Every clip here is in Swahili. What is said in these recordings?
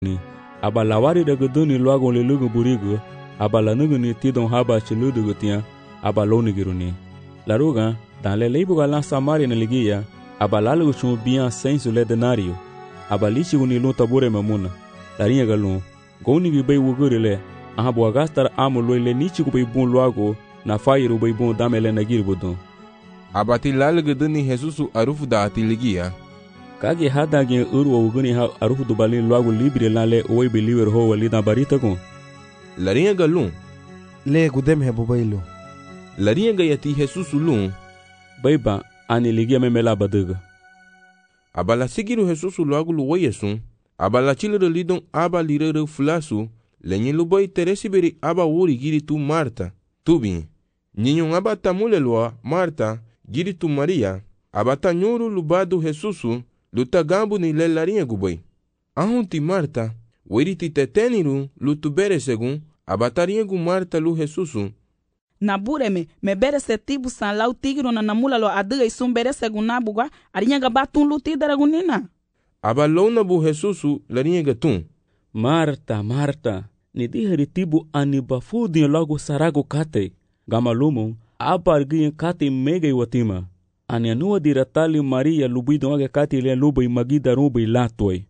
ni aba lawari daga duni luago le lugu burigo aba la nugu ni tidon haba chiludu gutia aba loni giruni laruga dan le leibuga la Samaria na ligia aba lalu chum bien sensu le denario aba lichi guni lu tabure mamuna larinha galu goni gi bay wugurele aha bo gastar amo loile nichi ku bay bun luago na fairu bay bun damele na girbudun abati lalu duni Jesusu arufu da atiligia kage hada ge urwa uguni ha arufu do balin luago libre lale oi believer ho walida barita ko larinha galu le gudem he bobailu larinha ga yati Jesusu lu baiba ani ligia memela baduga abala sigiru Jesusu luago lu woyesun abala chilere lidon aba lirere fulasu lenye lu boy teresiberi aba wuri giri tu Marta tubi ninyo aba tamule lua Marta giri tu Maria abata nyuru lubadu Jesusu lutagambu ni le larinha guboy ahunti Marta weriti teteniru lutubere segun abatarinha gu Marta lu Jesusu na bureme me bere se tibu san lau tigro na namula lo adiga isum bere segun na bugwa arinha ga batun luti daragunina abalona bu Jesusu larinha ga tun Marta Marta ni diheri tibu ani bafudi logo sarago kate gamalumon apargi kate mega watima ani anua diratali Maria lubido age kate le lubai magida rubai latoi.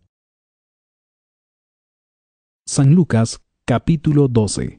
San Lucas capítulo 12.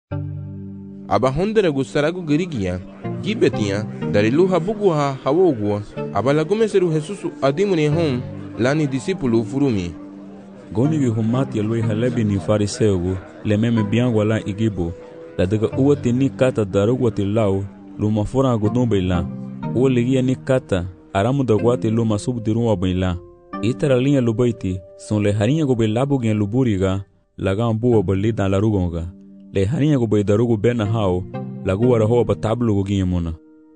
Abahondere gusarago girigia gibetia dariluha buguha hawogwa abalagomeseru Jesusu adimuni hom lani discípulo furumi goni gi humati aloi halebi ni fariseu le meme biangwa la igibo la daga uwati ni kata darugwati lau luma fora godon baila o ligia ni kata aramu dagwati luma subdirunwa baila itara linha lubaiti son le harinha go baila bugien luburiga laga buwa bali dan la rugonga le harinha go bai darugo bena hao lagu wara ho ba tablu go giemuna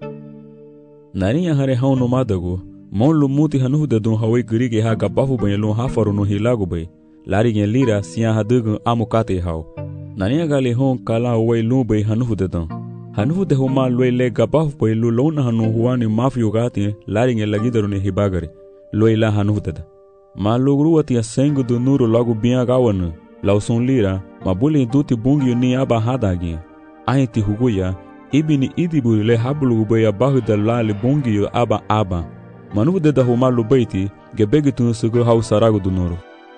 narinya hare hao no madago mon lu muti hanu de dun hawai girige ha gabafu ban lu ha faru no hilago bai lari gen lira sia ha dugu amukate hao narinya gale hon kala wai lu bai hanu de dun hanu de homa loi le gabafu bai lu lona hanu huani mafio gati lari gen lagidaru ne hibagari loi la hanu de ma logru ati asengu do nuru logo bia gawana lauson lira mabule duti bungi ni aba hadagi ahiti huguya ibini idiburi le hablu baya bahuda lale bungi aba manu de da homa lubaiti gebegi tun sugo hau sarago do nuru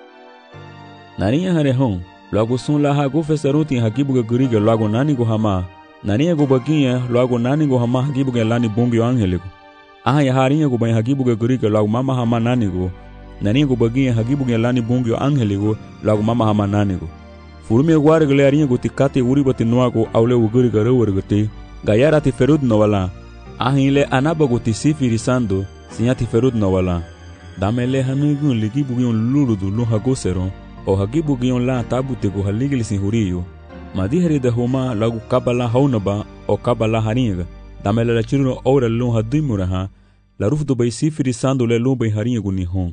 narinya hare hon logo sun la ha go fesaruti hagibuga guriga logo nani go hama narinya go baginha logo nani go hama hagibuga lani bungi angeligo ya harinya go ban hagibuga guriga logo mama hama nani go nani go baginha hagibuga lani bungi angeligo logo mama hama nani go furumi gware gele arinha go tikate uribati noago awle uguriga rewergate gayara ti ferud no wala ahile anabago ti sifirisando sinyati ferud no wala damele hanugun ligibugion luludu lu hagosero o hagibugion la tabute go haligil sin huriyo madiheri de homa lagu kabala haunaba o kabala haringa damele la chiruno ora lu hadimuraha la rufdo bay sifirisando le lu bay haringa ni hon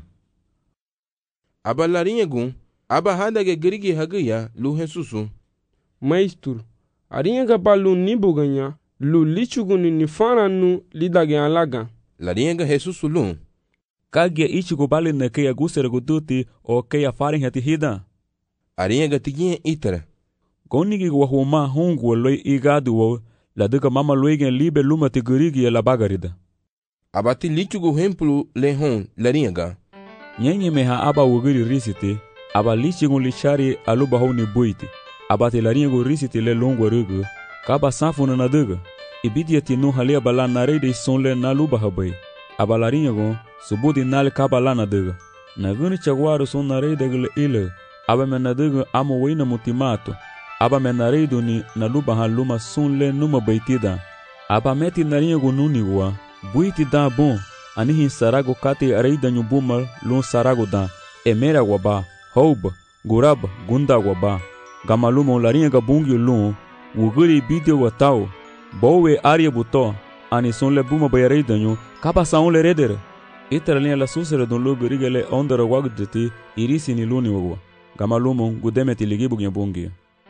abalarinha gun aba hadage girigi hagiya lu Jesusu maistur arinha ga balu ni buganya lu lichuguni ni faranu lidage alaga larinha ga Jesusu lu kage ichigo bale na ke agusere goduti o ke afarin hati hida arinha ga tiginha itara gonigi go homa hongo loi igadu wo la daga mama loigen libe luma te girigi la bagarida abati lichugo hemplu le hon larinha ga nyenye meha aba wugiri risite aba lichigo lichari aluba honi buiti abati larinha go risite le longo rugo kaba safuna na daga ibidi ati no halia bala na reide sonle na luba habai abalarinha go subudi nal kabala na daga naguni chagwaru son na reide gle ile aba mena daga amo wina mutimato aba mena reido ni na luba haluma sonle numa baitida aba meti narinha go nuniwa buiti da bon anihin sarago kate areida nyubumal lun sarago da emera waba hauba gurab gunda waba gamaluma larinha ga bungi lun wuguri bideo watao bowe aria buto ani sonle buma bayareida nyu kaba saunle redere itaralinha la susere don logo rigele ondara wagdeti irisi ni luni wagwa gamaluma gudemeti ligibu bungi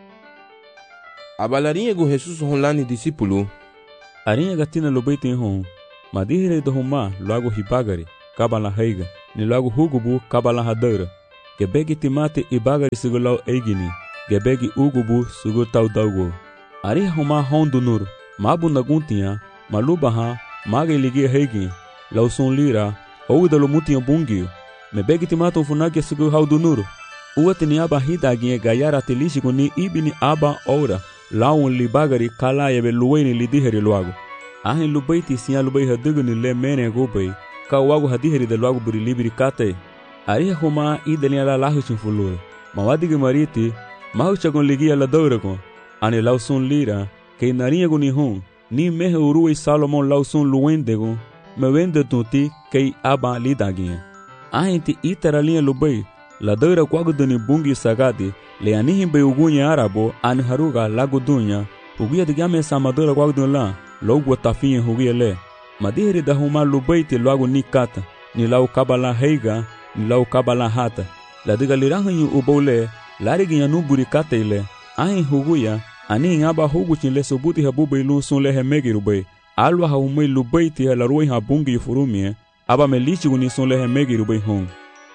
abalarinha go Jesusu hon lani discípulo arinha gatina lobaiti hon madihire do homa logo hibagari kabala heiga ni logo hugubu kabala hadara gebegi timate ibagari sigulaw eigini, gebegi ugubu sugu taudago. Ari huma hondunur, mabu naguntia, malubaha, maga iligi heigi, lausun lira, ouidalo mutia bungio, mebegi timato funagi sugu haudunur. Uatini aba hidagie gayara tilishiguni ibini aba ora, laun libagari kala yebe luweni lidiheri luago. Ahin lubaiti siya lubai haduguni le mene gubay, ka wago hadiheri de luago buri libiri kate. Ari huma idalina la lahuchin fulur, mawadigi mariti, mahuchagon ligia la douragon, ane lausun lira, kei narinha guni hun, ni mehe uruwe Salomon lausun luwendegon, me wende tunti kei aba lidagie. Ahin ti itaralinha lubai, la doira quaguduni bungi sagadi, le anihin be ugunya arabo, ane haruga lagudunya, uguya digame samadora quagudun la, logo tafinha hugia le. Madiheri da huma lubaiti logo ni kata, ni lau kabala heiga, ni lau kabala hata. La diga lirahanyu ubole, lariginya nuburi kata ile, ahin huguya, anihin aba huguchin le subuti habuba ilun sun le hemegi rubai, alwa haumai lubaiti la ruin habungi furumie, aba melichi guni sun le hemegi rubai hong.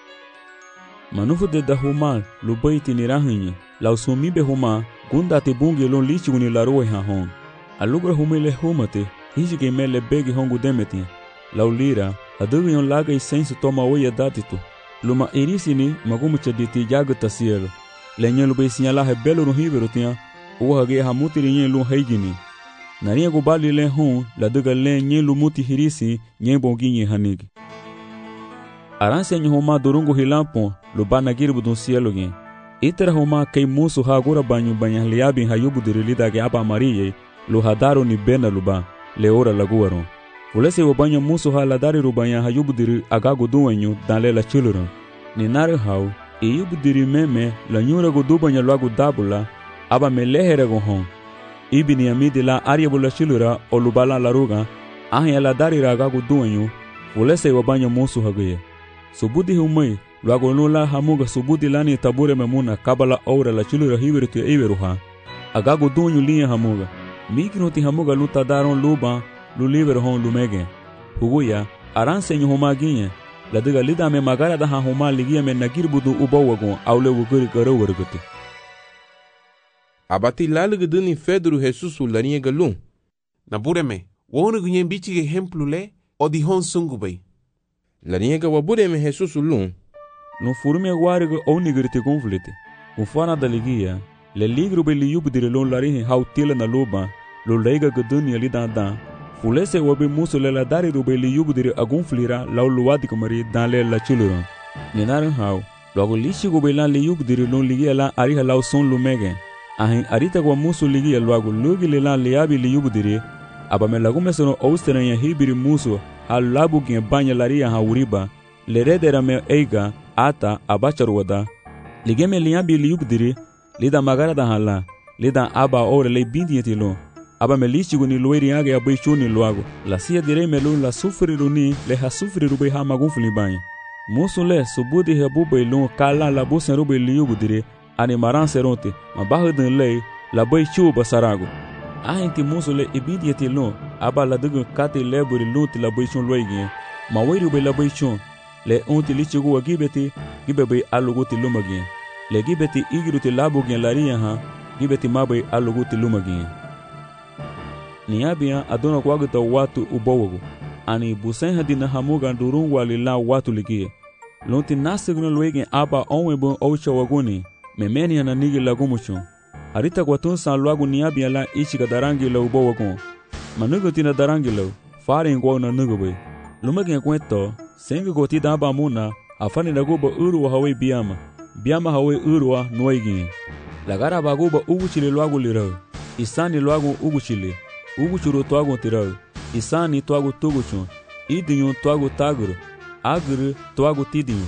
Manufu de da huma lubaiti ni rahanyu, lau sumibe huma, gunda te bungi ilun lichi guni la ruin ha hong. Alugra humile humate, hijige mele begi hongu demeti, laulira, adugion laga e senso toma oia datitu, luma irisini magumucha diti jagata cielo, lenhelo be sinhala rebelo no rivero tinha, uhage hamutiri nyen lu heigini, narinha gubali le hon, la duga le nyen lu muti hirisi, nyen bonginye hanigi. Aranse nyen homa durungu hilampon, lubana girbu dun cielo gen, itera homa kei musu hagura banyu banyah liabin hayubu dirilida ge aba mariye, lu hadaro ni bena luba, leora laguaron. Fulese wabanya musu ha ladari rubanya hayubu diri agago duanyu danle la chuluron. Ni nare hau, iyubu diri meme la nyura gudubanya luagu dabula, aba melehere gohon. Ibi ni amidi la ariabu la chilura o lubala la ruga, ahya ladari ragago duanyu, fulese wabanya musu hagye. Subudi humai, luago nula hamuga subudi lani tabure memuna kabala aura la chilura hibiritu iberuha. Agago duanyu liya hamuga. Miknoti hamuga luta daron luba, lu livre hon lumege. Huguya, aranse nyu homaginye, la diga lida me magara da homa ligia me nagirbudu ubawagon, aule wuguri garo werguti. Abati lalguduni Fedru Jesus larinha galun. Nabureme, wonu gunyen bichi exemplo le, o di hon sungubay. Larinha ga wabureme Jesus lun. No furume guarigo ou nigriti conflite. Ufana da ligia, le ligro be liubu dirilon larinhe hautila na luba, lo leiga guduni ali dan. Fulese wabe musu le la dari rube liubu diri agun flira lau luwadi kumari dan le la chuluron. Ninarin hau, logo lishi gube lan liubu diri lon ligia lan ariha lau son lumege. Ahin arita kwa musu ligia logo lugi le lan liabi liubu diri, aba me lagume sono austera ya hibiri musu hal labu gien banya laria ha uriba, le redera me eiga, ata, abacharwada. Ligeme liabi liubu diri, lida magara da hala, lida aba ore le bindi lon. Aba me lichigu ni lueri age ya beishu ni luago. La sia direi me lun la sufriru ni le ha sufriru be ha magunfli banya. Musu le subudi he bube lun kala la busen rube liubu dire ani maran seronte ma bahudun le la beishu basarago. Ahinti musu le ibidieti lun aba la dugu kati leburi lunti la beishu luegi ma weiru be la beishu le unti lichigu wa gibeti gibebe aluguti lumagi. Le gibeti igiruti labu gen laria ha gibeti mabe aluguti lumagi. Niabia adona kwagita watu ubawago. Ani busen hadina hamuga durun walila watu ligie. Lonti nasigno luegen aba onwebon oucha waguni. Memeni ananigi lagumucho. Arita kwatun san luagu niabia la ichiga darangi la ubawago. Manugo tina darangi la, fare ngwa na nugube. Lumegen kwento, sengi goti daba muna, afani naguba uruwa hawe biama. Biama hawe uruwa noigi. Lagara baguba uguchile luagu lirao. Isani luagu uguchile. Uguchuru tuagu tirau, isani tuagu tuguchun, idinyu tuagu taguru, aguru tuagu tidinyu.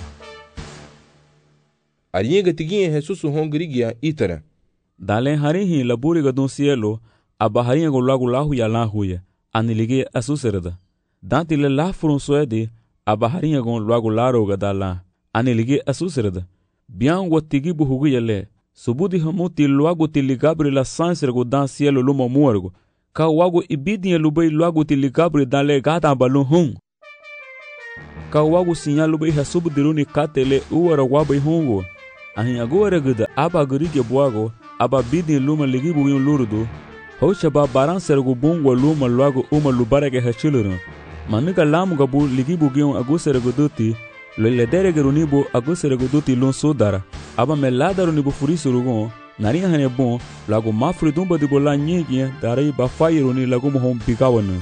Arinha gatiguinha Jesus hongrigia itara. Dalen harihi laburi gadun cielo, aba harinha gulagu lahu ya lahuya, anilige asuserda. Danti le lafurun suede, aba harinha gon lagu laro gadala, anilige asuserda. Bian watigibu huguya le, subudi hamuti luagu tiligabri la sansrego dan cielo luma muergo. Ka wago ibidinha lubai logo te ligabri dale gata balun hum. ka wagu sinyalu bai hasubu diruni katele uwara wabai hongo. Ahin agora gida aba gerige buago, aba bidin luma ligibu yun lurudu. Hocha ba baran sergu bungwa luma luago uma lubarage hachilurun. Manika lamu gabu ligibu gion agusere duti, lo ledere gerunibu agusere duti lun sudara. Aba meladaru nibu furisurugon, narinha hane bon, lago mafri dumba di bola nyegien, darai ba fayiruni lagu mohon bigawana.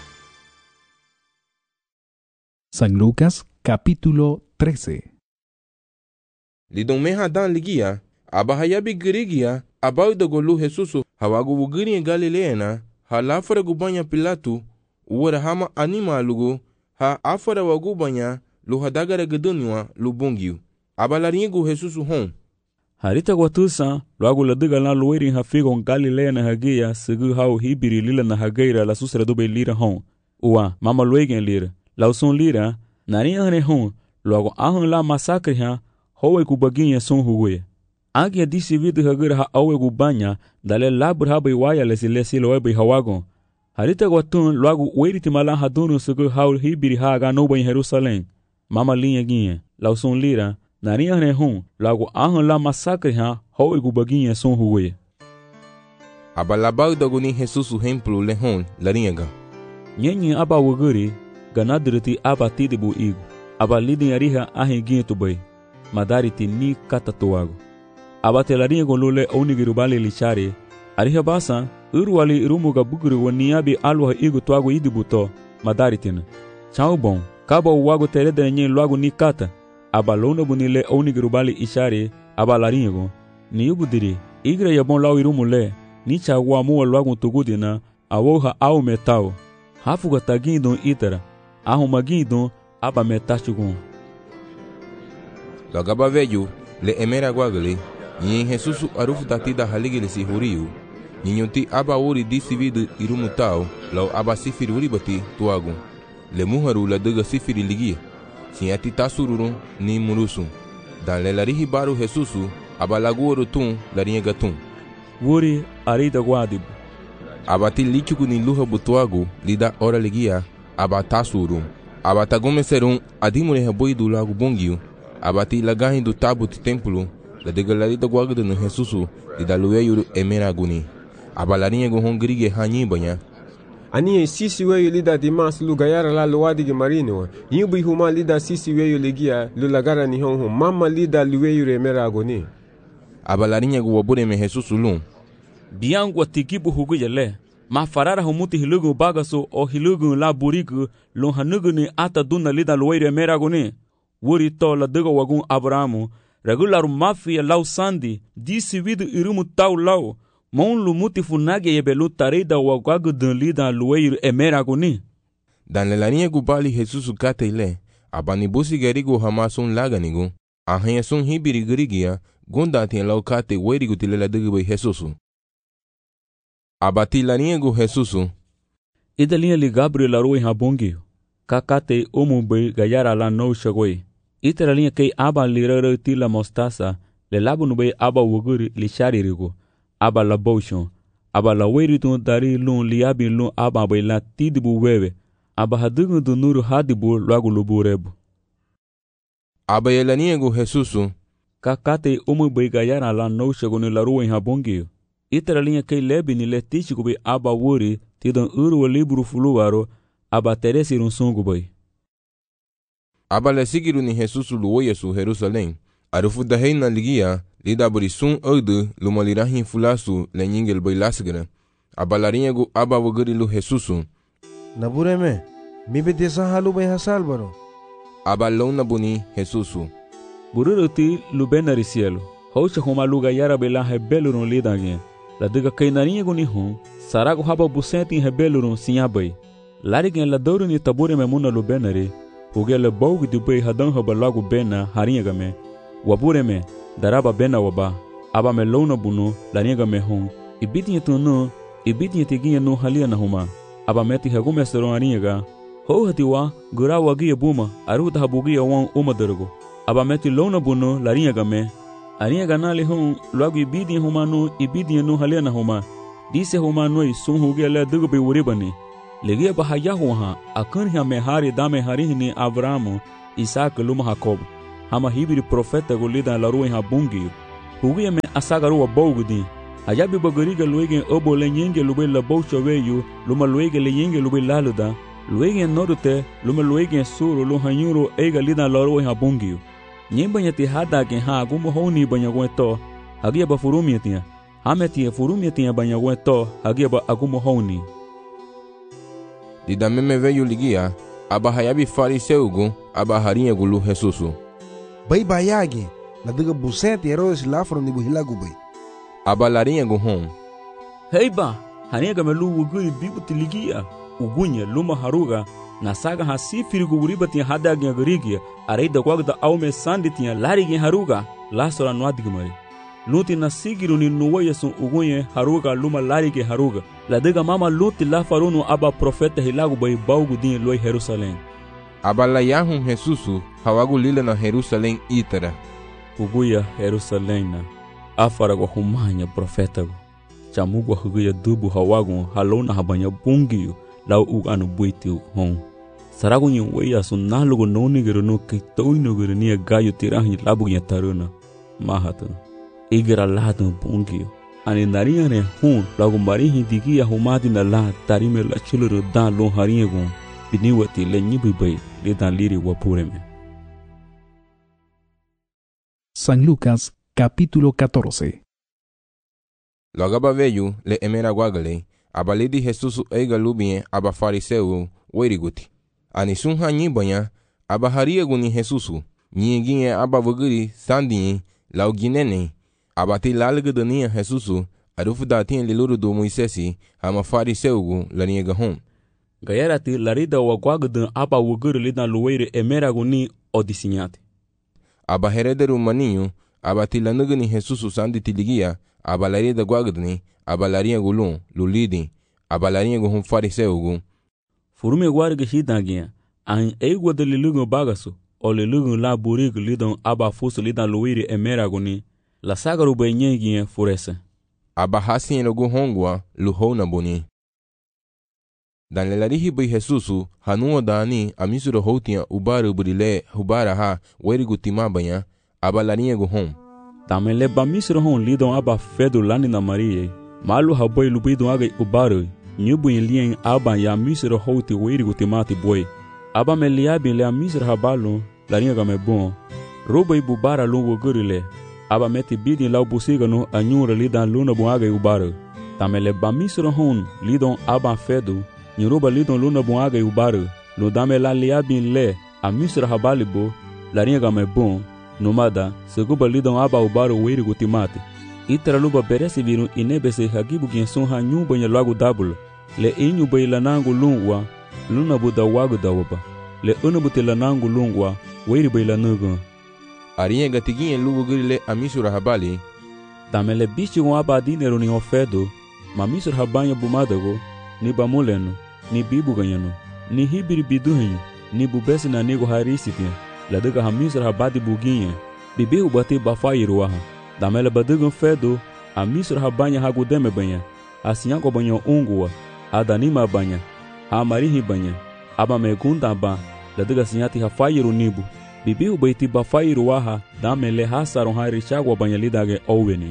San Lucas, capítulo 13. Lidong meha dan ligia, aba hayabi gerigia, aba udagolu Jesusu, hawagu wugiri Galileana, ha lafara gubanya Pilatu, uwara hama anima lugu, ha afara wagubanya, lu hadagara geduniwa, lu bungiu. Aba laringu Jesusu hon. Harita gwatusa, luagu ladiga na luweri hafigon Galileana hagia, segu hau hibiri lila na hagaira la susra dube lira hon. Uwa, mama luegen lira. Lauson lira, narinha hane hon, luagu ahon la masakre ha, howe kubaginha son hugue. Agia disi vidu hagira ha awe gubanya, dale labur habai waya lesi loebai hawagon. Harita gwatun luagu weiriti malan hadunu segu hau hibiri haga noba in Jerusalém. Mama linha ginha, lauson lira, narinha hane hon, luagu ahon la masakre ha, howe kubaginha son hugue. Abalabau daguni Jesusu hemplu lehon, laringa. Nyenye aba wuguri, ganadiriti aba tidibu igu. Aba lidin ariha ahin gintu bay. Madariti ni katatuago. Aba telarinha golule onigirubali lichari. Ariha basa, uruwali irumuga buguri waniabi alwa igu tuago idibuto, madaritina. Chau bon, kaba uwago terede nyen luago ni kata. Aba lona bunile onigirubali ishari, aba larinha go. Ni ubudiri, igre yabon lau irumule, ni chagua mua luago tugudina, awoha au metao. Hafuga tagindon itara, ahumagindon aba metachugun. Lagaba veju, le emera guagale, yin Jesusu arufu tatida haligile si huriu, ninyuti aba uri disividu irumutao, lau aba sifiri uribati tuagun. Le muharu la dega sifiri ligia, sinyati tasururun ni murusun. Dan le larihi baru Jesusu, aba laguoru tun larinha gatun. Wuri arida guadibu. Abati lichuku ni luha butuagu, lida ora ligia, aba tasurun. Abata gomeserun adimure heboidu lagu bongiu, abati lagahin do tabuti templo, la degalarida guagda no Jesusu, lida lueyu emeraguni. Abalarinha go hongrige hanyi banya. Ani sisi weyo lida dimas lugayara la luwadige marino, yubi huma lida sisi weyo ligia, lulagara ni honho, mama lida lueyu emeraguni. Abalarinha go wabure me Jesusu lun. Biangwa tikibu hugu yale. Ma farara humuti hilugu bagaso o hilugu la burigu lon hanugu ni ata duna lida luwaire meraguni. Wuri to la dego wagun Abrahamu. Regularu mafia lau sandi. Disi vidu irumu tau lau. Mon lumuti funage yebelu tarida wagagu dun lida luwaire emeraguni. Dan le larinha gubali Jesusu kate ile. Abani busi gerigu hamasun laganigu. Ahanya sun hibiri gerigia. Gunda tien lau kate weirigu tilela degebe Jesusu. Abati larinha Jesusu. Ida linha li Gabriel aroi habongi. Kakate umubei gayara la no shagoi. Ita linha kei aba lirara tila mostasa. Le labu nubei aba wuguri li sharirigo. Aba la boshon. Aba la weritun dari lun liabi lun aba bai la tidibu wewe. Aba hadugu du nuru hadibu lagu luburebu. Aba yelarinha Jesusu. Kakate umubei gayara la no shagoni la roi habongi. Ita linha kei lebi ni le tichiku bei aba wuri tidon uru libru fuluwaro aba teresi runsungu bai. Aba le sigiru ni Jesusu luoye su Jerusalém. Arufu da heina ligia lida burisun ode lumalirahin fulasu le nyingel bai lasgara. Aba larinha aba wagari lu Jesusu. Nabureme, mi bedesa halu bai hasalbaro. Aba lona buni Jesusu. Bururuti lubenari cielo. Hocha homa luga yara bela hebelurun lidagien. La diga kainarinha guni hon, sarago haba busenti hebelurun sinhabai. Larigen la douru ni tabure memuna lubenari, huge le baugu di bai hadan haba lagu bena harinha game. Wabure me, daraba bena waba, aba me lona bunu, larinha game hon, ibitinha tunu, ibitinha tiginha no halia na huma, aba meti hagume seron harinha ga. Ho hatiwa, gura wagia buma, aruta habugia wan umadargo, aba meti lona bunu, larinha game. Arinha ganali hon logo ibidin humano ibidin no halena homa dise humano sun huge la dugo be uribani Legia bahayahu ha akan ha mehari dame harini Abrahamu, Isaac luma Jacob. Hama hibiri profeta golida la ruin ha bungi. Hugia me asagaru wa bogudi. Hayabi bagariga luegen obo lenyenge lube la boucha veyu, luma luege lenyenge lube laluda. Luegen norte, luma luegen suru lu hanyuru ega lida la ruin ha bungi. Nyembanya ti hada gen ha gumo honi banya gweto. Hagia ba furumia tia. Hameti furumia tia banya gweto, hagia ba agumo honi. Dida meme veio ligia, aba hayabi fariseugu, aba harinha gulu Jesusu. Bai bayagi, na diga busete Herodes lafro ni buhilagu bai. Aba larinha guhom. Heiba, harinha gamelu wuguri bibuti ligia, ugunya luma haruga, na saga hasifiri guburiba tinha hadagia garigia, areida kwagda aume sandi tinha larigi haruga, lasora nuadigmari. Luti na sigiru ni nuwaya sun ugunye haruga luma larigi haruga. La diga mama luti la farunu aba profeta hilagu bai baugu din loi Jerusalém. Aba la yahun Jesusu, hawagu lila na Jerusalém itara. Uguya Jerusalém na, afara gwa humanya profeta go. Chamugwa huguya dubu hawagu halona habanya bungiyu, lau uganu buiti hon. Saragu nyi weya sun nalugu nonigiru no kitoinugiru niya gayu tirahi labu nya taruna. Mahatu. Igra lado bungiyu. Ani narinha ne hun lagu marihi digia humadi na la tarime la chuluru dan lon harinha gun biniwati le nyibi bai le dan liri wapureme. San Lucas capítulo 14. Logaba veio le emera guagale, abalidi Jesusu eiga lubien aba fariseu weriguti. Ani sun hanyi banya aba haria guni Jesusu, nyinginye aba vuguri sandinyi lau ginene. Abati lalga dania Jesusu, arufu datin liluru do Moisesi, hama fariseugu lania gahon. Gayarati larida wa guagdan aba wuguru lidan luweire emera guni odisinyate. Aba herederu maninho, abati lanugani Jesusu sandi tiligia, aba larida guagdani, aba laria gulun, lulidi, aba laria guhum fariseugu. Furume guarga hidangia, an eigwa de lilugu bagasu, o lilugu la burigu lidan aba fusu lidan luweire emera guni. La sagaru bai nyengie furese. Aba hasin logu hongwa luhona boni. Dan lelarihi bai Jesusu hanua dani amisuro hotia ubaru burile hubara ha werigu timabanya aba larinha guhom. Tamele ba misuro hon lidon aba fedu lani na Maria. Malu habai lubidon agai ubaru. Nyubu in lien aba ya misuro hoti werigu timati boy. Aba me liabi le amisuro habalu larinha game bon. Roba ibubara lungo gurile. Aba meti bidin lau busiga no anyura lidan luna buaga ubara. Tamele bamisro hon lidon aba fedu, nyoruba lidon luna buaga ubara. Lo dame la liabin le, a misra habalibo, la ringa me bon, nomada, seguba lidon aba ubara wiri gutimate. Itra luba beresi viru inebese hagibu genson ha nyumba nya lagu dabul. Le inyu bay lanangu lungwa, luna buda wagu dawaba. Le unabuti lanangu lungwa, wiri bay lanugu. Arinha gatiguinha lugo grile amisura habali. Tamele bichi gon aba dinero ni ofedo, ma misura habanya bumadago, ni bamuleno, ni bibu ganyano, ni hibiri biduhenyo, ni bubesi na nego harisitia, la dega hamisura habadi buginha, bibi ubati bafairuaha. Tamele badugon fedo, a misura habanya hagudeme banya, asinyanko banyo ungua, adanima banya, a marihi banya, aba megunda ba, la dega sinyati hafairu nibu. Bibi ubaiti bafairu waha dame le hasaron hari chagwa banyalidage oweni.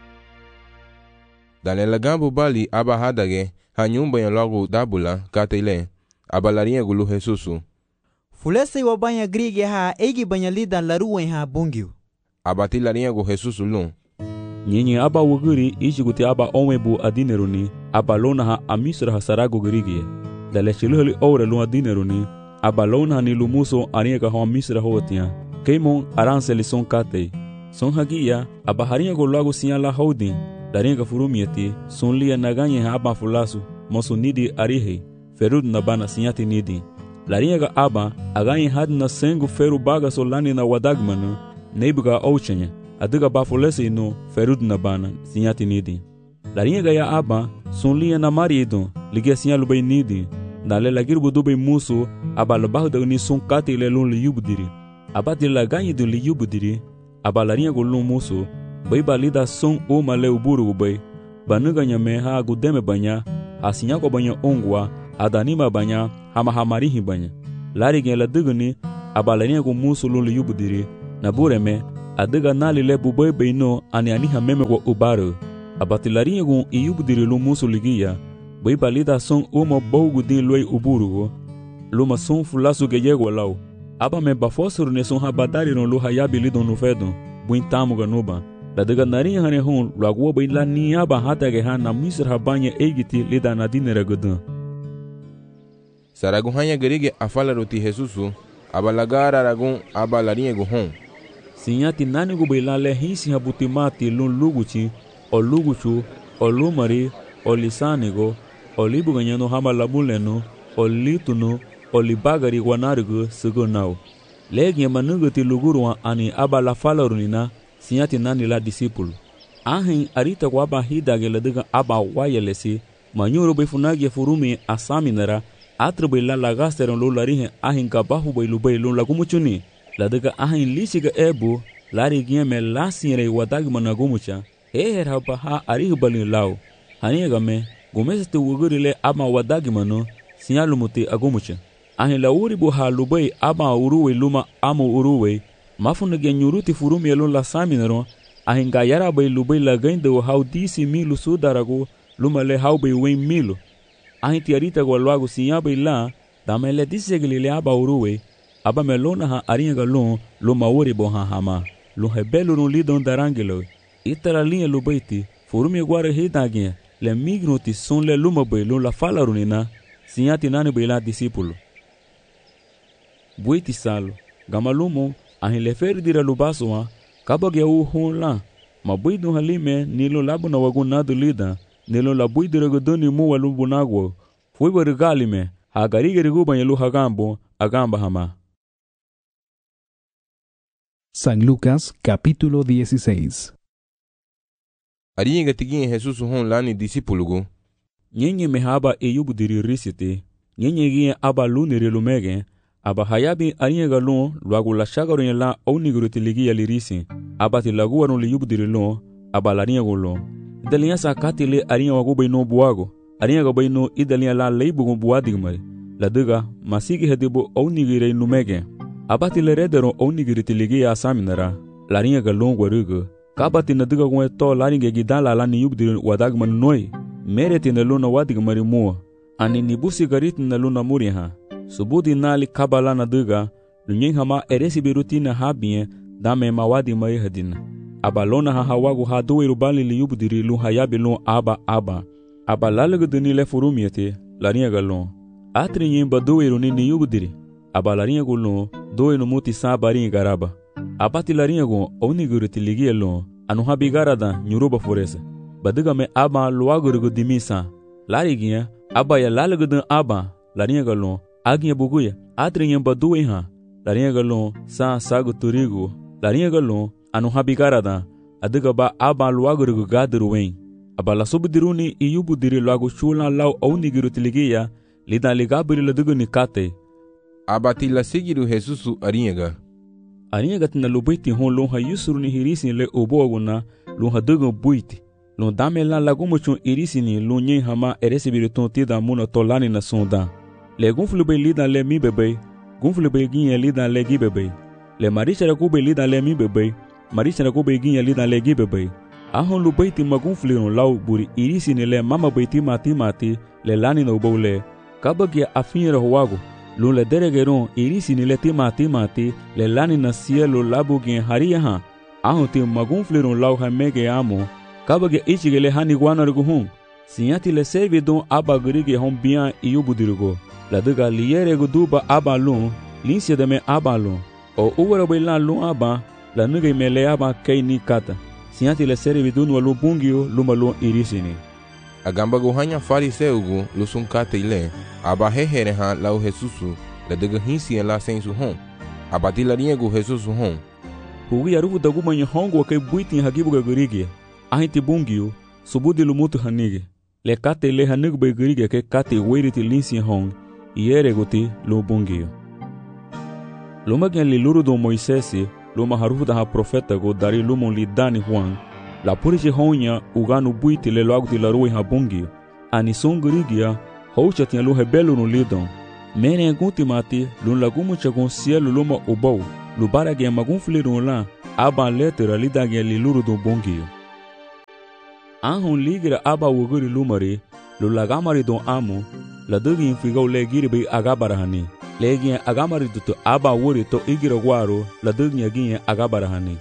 Danela gambo bali aba hadage hanyumba ya lagu dabula katele aba larinha gulu Jesusu. Fulese wa banya grige ha egi banyalida laruwe ha bungiu. Abati larinha gu Jesusu lun. Nyinyi aba wuguri ishiguti aba omebu adineruni aba lona ha amisra hasarago grige. Dale chiluheli ore lun adineruni. Abalona ni lumuso arinha ho misra hotia. Keimon aranse li son kate. Son hagia abaharinha go lago sinha la holding. Darinha furumieti son lia naganye ha aba fulasu. Mosu nidi arihe. Ferud na bana sinhati nidi. Larinha aba aganye had na sengu feru baga solani na wadagmanu. Neibuga ouchenye. Adiga bafulese no ferud na bana sinhati nidi. Larinha ya aba son lia na marido. Ligia sinha lubay nidi. Dale lagir budubay musu abalabah da ni son kati le lun liyubdiri. Abati la ganyi du liyubdiri. Abalarinha go lun musu. Bay balida son uma le uburu bay. Banuga nyame ha gudeme banya. Asinya ko banya ongwa. adanima banya hama hamarihi banya lari gen la dugni abalania go musulun li yubudiri na bureme adiga nali le buboy beino ani hameme go ubaro abatilari go yubudiri lu musuligia bai balida son uma bogu din loi uburu luma son fulasu geyego law aba me bafosuru ne son habadari no lu hayabi lidon no fedon buin tamu ganuba la daga nari hane hon lagwo bai la ni aba hata ge han na misr habanya egiti lida na dinere godun saragun hanya gerige afala roti Jesusu abalagar aragun abalarinye go hon sinyati nani go bai la le hisi habutimati lun luguchi o luguchu o lumari o lisanigo o libuganyano hama labuleno o lituno o libagari wanarigo sugonau legi manuguti lugurwa ani abala falarunina sinyati nani la disipulu ahin arita kwa aba hidage ladiga aba wayelesi manyuro befunagi furumi asaminara atrebe la lagasteron lo larihe ahin kabahu be lubay lo lagumuchuni ladiga ahin lisiga ebu lari gieme lasire wadagi managumucha heher haba ha arih balin law haniga me gomeste wugurile ama wadagi mano sinyalumuti agumucha ahin lauri bu ha lubay ama uruwe luma amo uruwe mafunage nyuruti furumi lo la saminaro ahin gayara be lubay la gaindo how disi milu sudarago luma le how be wen milu ahin tiarita go lago sinyabe la damele disegile aba uruwe aba melona ha aringa lon luma wori bo ha hama lo hebelo no lidon darangelo itara linha lubaiti furumi guare hidagia le migroti son le luma be lo la falarunina sinyati nani be la discipulo buiti salo gamalumo ahin le ferdira lubasoa kabage u honla mabuido halime nilo labuna wagunado lida nilo labuidira godoni mu walubunagwo foi barigalime hagarigerigu banyelu hagambo agamba hama. San Lucas capítulo 16. Aringa tigin Jesus hon lani disipulugo nyenye mehaba eyubudiri risite nyenye gie aba lunire lumege aba hayabi aringa lon luagu la shagaru la onigurutiligi ya lirisi aba tilagu anu liyubudiri lon aba laringa lon idaliya sa katile aringa wagu bayno buago aringa bayno idaliya la leibu buadigmari la duga masigi hedibo onigire numege abati le redero onigiritiligi ya saminara laringa galon gwarugo kabati na duga gwe to laringa gidala la ni yubdir wadagman noi mereti na luna wadigmari mo ani nibusi garit na luna muriha subudi nali kabala na duga lunyen hama eresi birutina habie dame mawadi mai hadina abalona ha hawagu ha duwe bali li yubdiri lu hayabi lu aba abalaga duni le furumiete laringa galon atri nyimba duwe ni yubdiri abalarinha gulon doe no muti sabarinha garaba abati larinha go oniguriti ligielo anu habigarada nyuruba foresa badiga me aba luagurgo dimisa lariginha aba ya lalagudun aba larinha galon aginha buguya atrinha baduwe ha larinha galon sa sagu turigo larinha galon anu habigarada adiga ba aba luagurgo gadruwen abala subdiruni iyubudiri luagu chula law oniguriti ligia lida ligabiri ladugo nikate abati la sigiru Jesusu aringa tina lubaiti hon lon ha yusuru ni hirisi le oboguna lon ha dugo buiti lon dame la lagumochon irisi ni lon nyen hama eresibiru tonti da muna tolani na sonda le gunflu be lida le mi bebe gunflu be ginye lida le gi bebe le marisha ra kube lida le mi bebe marisha ra kube ginye lida le gi bebe ahon lubaiti magunflu no law buri irisi ni le mama baiti mati le lani no bole kabagia afinra howago lo le deregeron irisi ni le timati le lani na cielo labugin hariya ahon te magunfleron law hamege amo kabage ichigele hani guanarguhun sinyati le servidon abagurige hon bien iyubudirgo la duga liere guduba abalon linsia de me abalon o uwara bela lon aba la nuge mele aba kaini kata sinyati le servidon walu bungio lumalon irisini agamba gohanya fariseugo lusunkate ile aba hehere ha lau Jesusu la daga hinsi la sensu hon abati la ringa go Jesusu hon hugi arufu dagu manya hongo ke buiti hagibu gurigi ahiti bungio subudi lumutu hanige le kate le hanig be gurigi ke kate weriti linsi hon iere goti lo bungio loma gen li luru do Moisesi loma harufu da ha profeta go dari lumon li dani Juan la puriche honya uganu buiti le laguti la rui ha bungio ani songurigia Houcha tinha lu rebelo no lidon. Mene algum timati, lun lagumu chagun cielo luma ubou, lubara gen magun flirun lá, aba letra lida gen liluru do bongio. Anhun ligira aba wuguri lumari, lulagamari don amu, la dugin figau legiri bi agabarahani. Legin agamari duto aba wuri to igira guaro, la dugin agin agabarahani.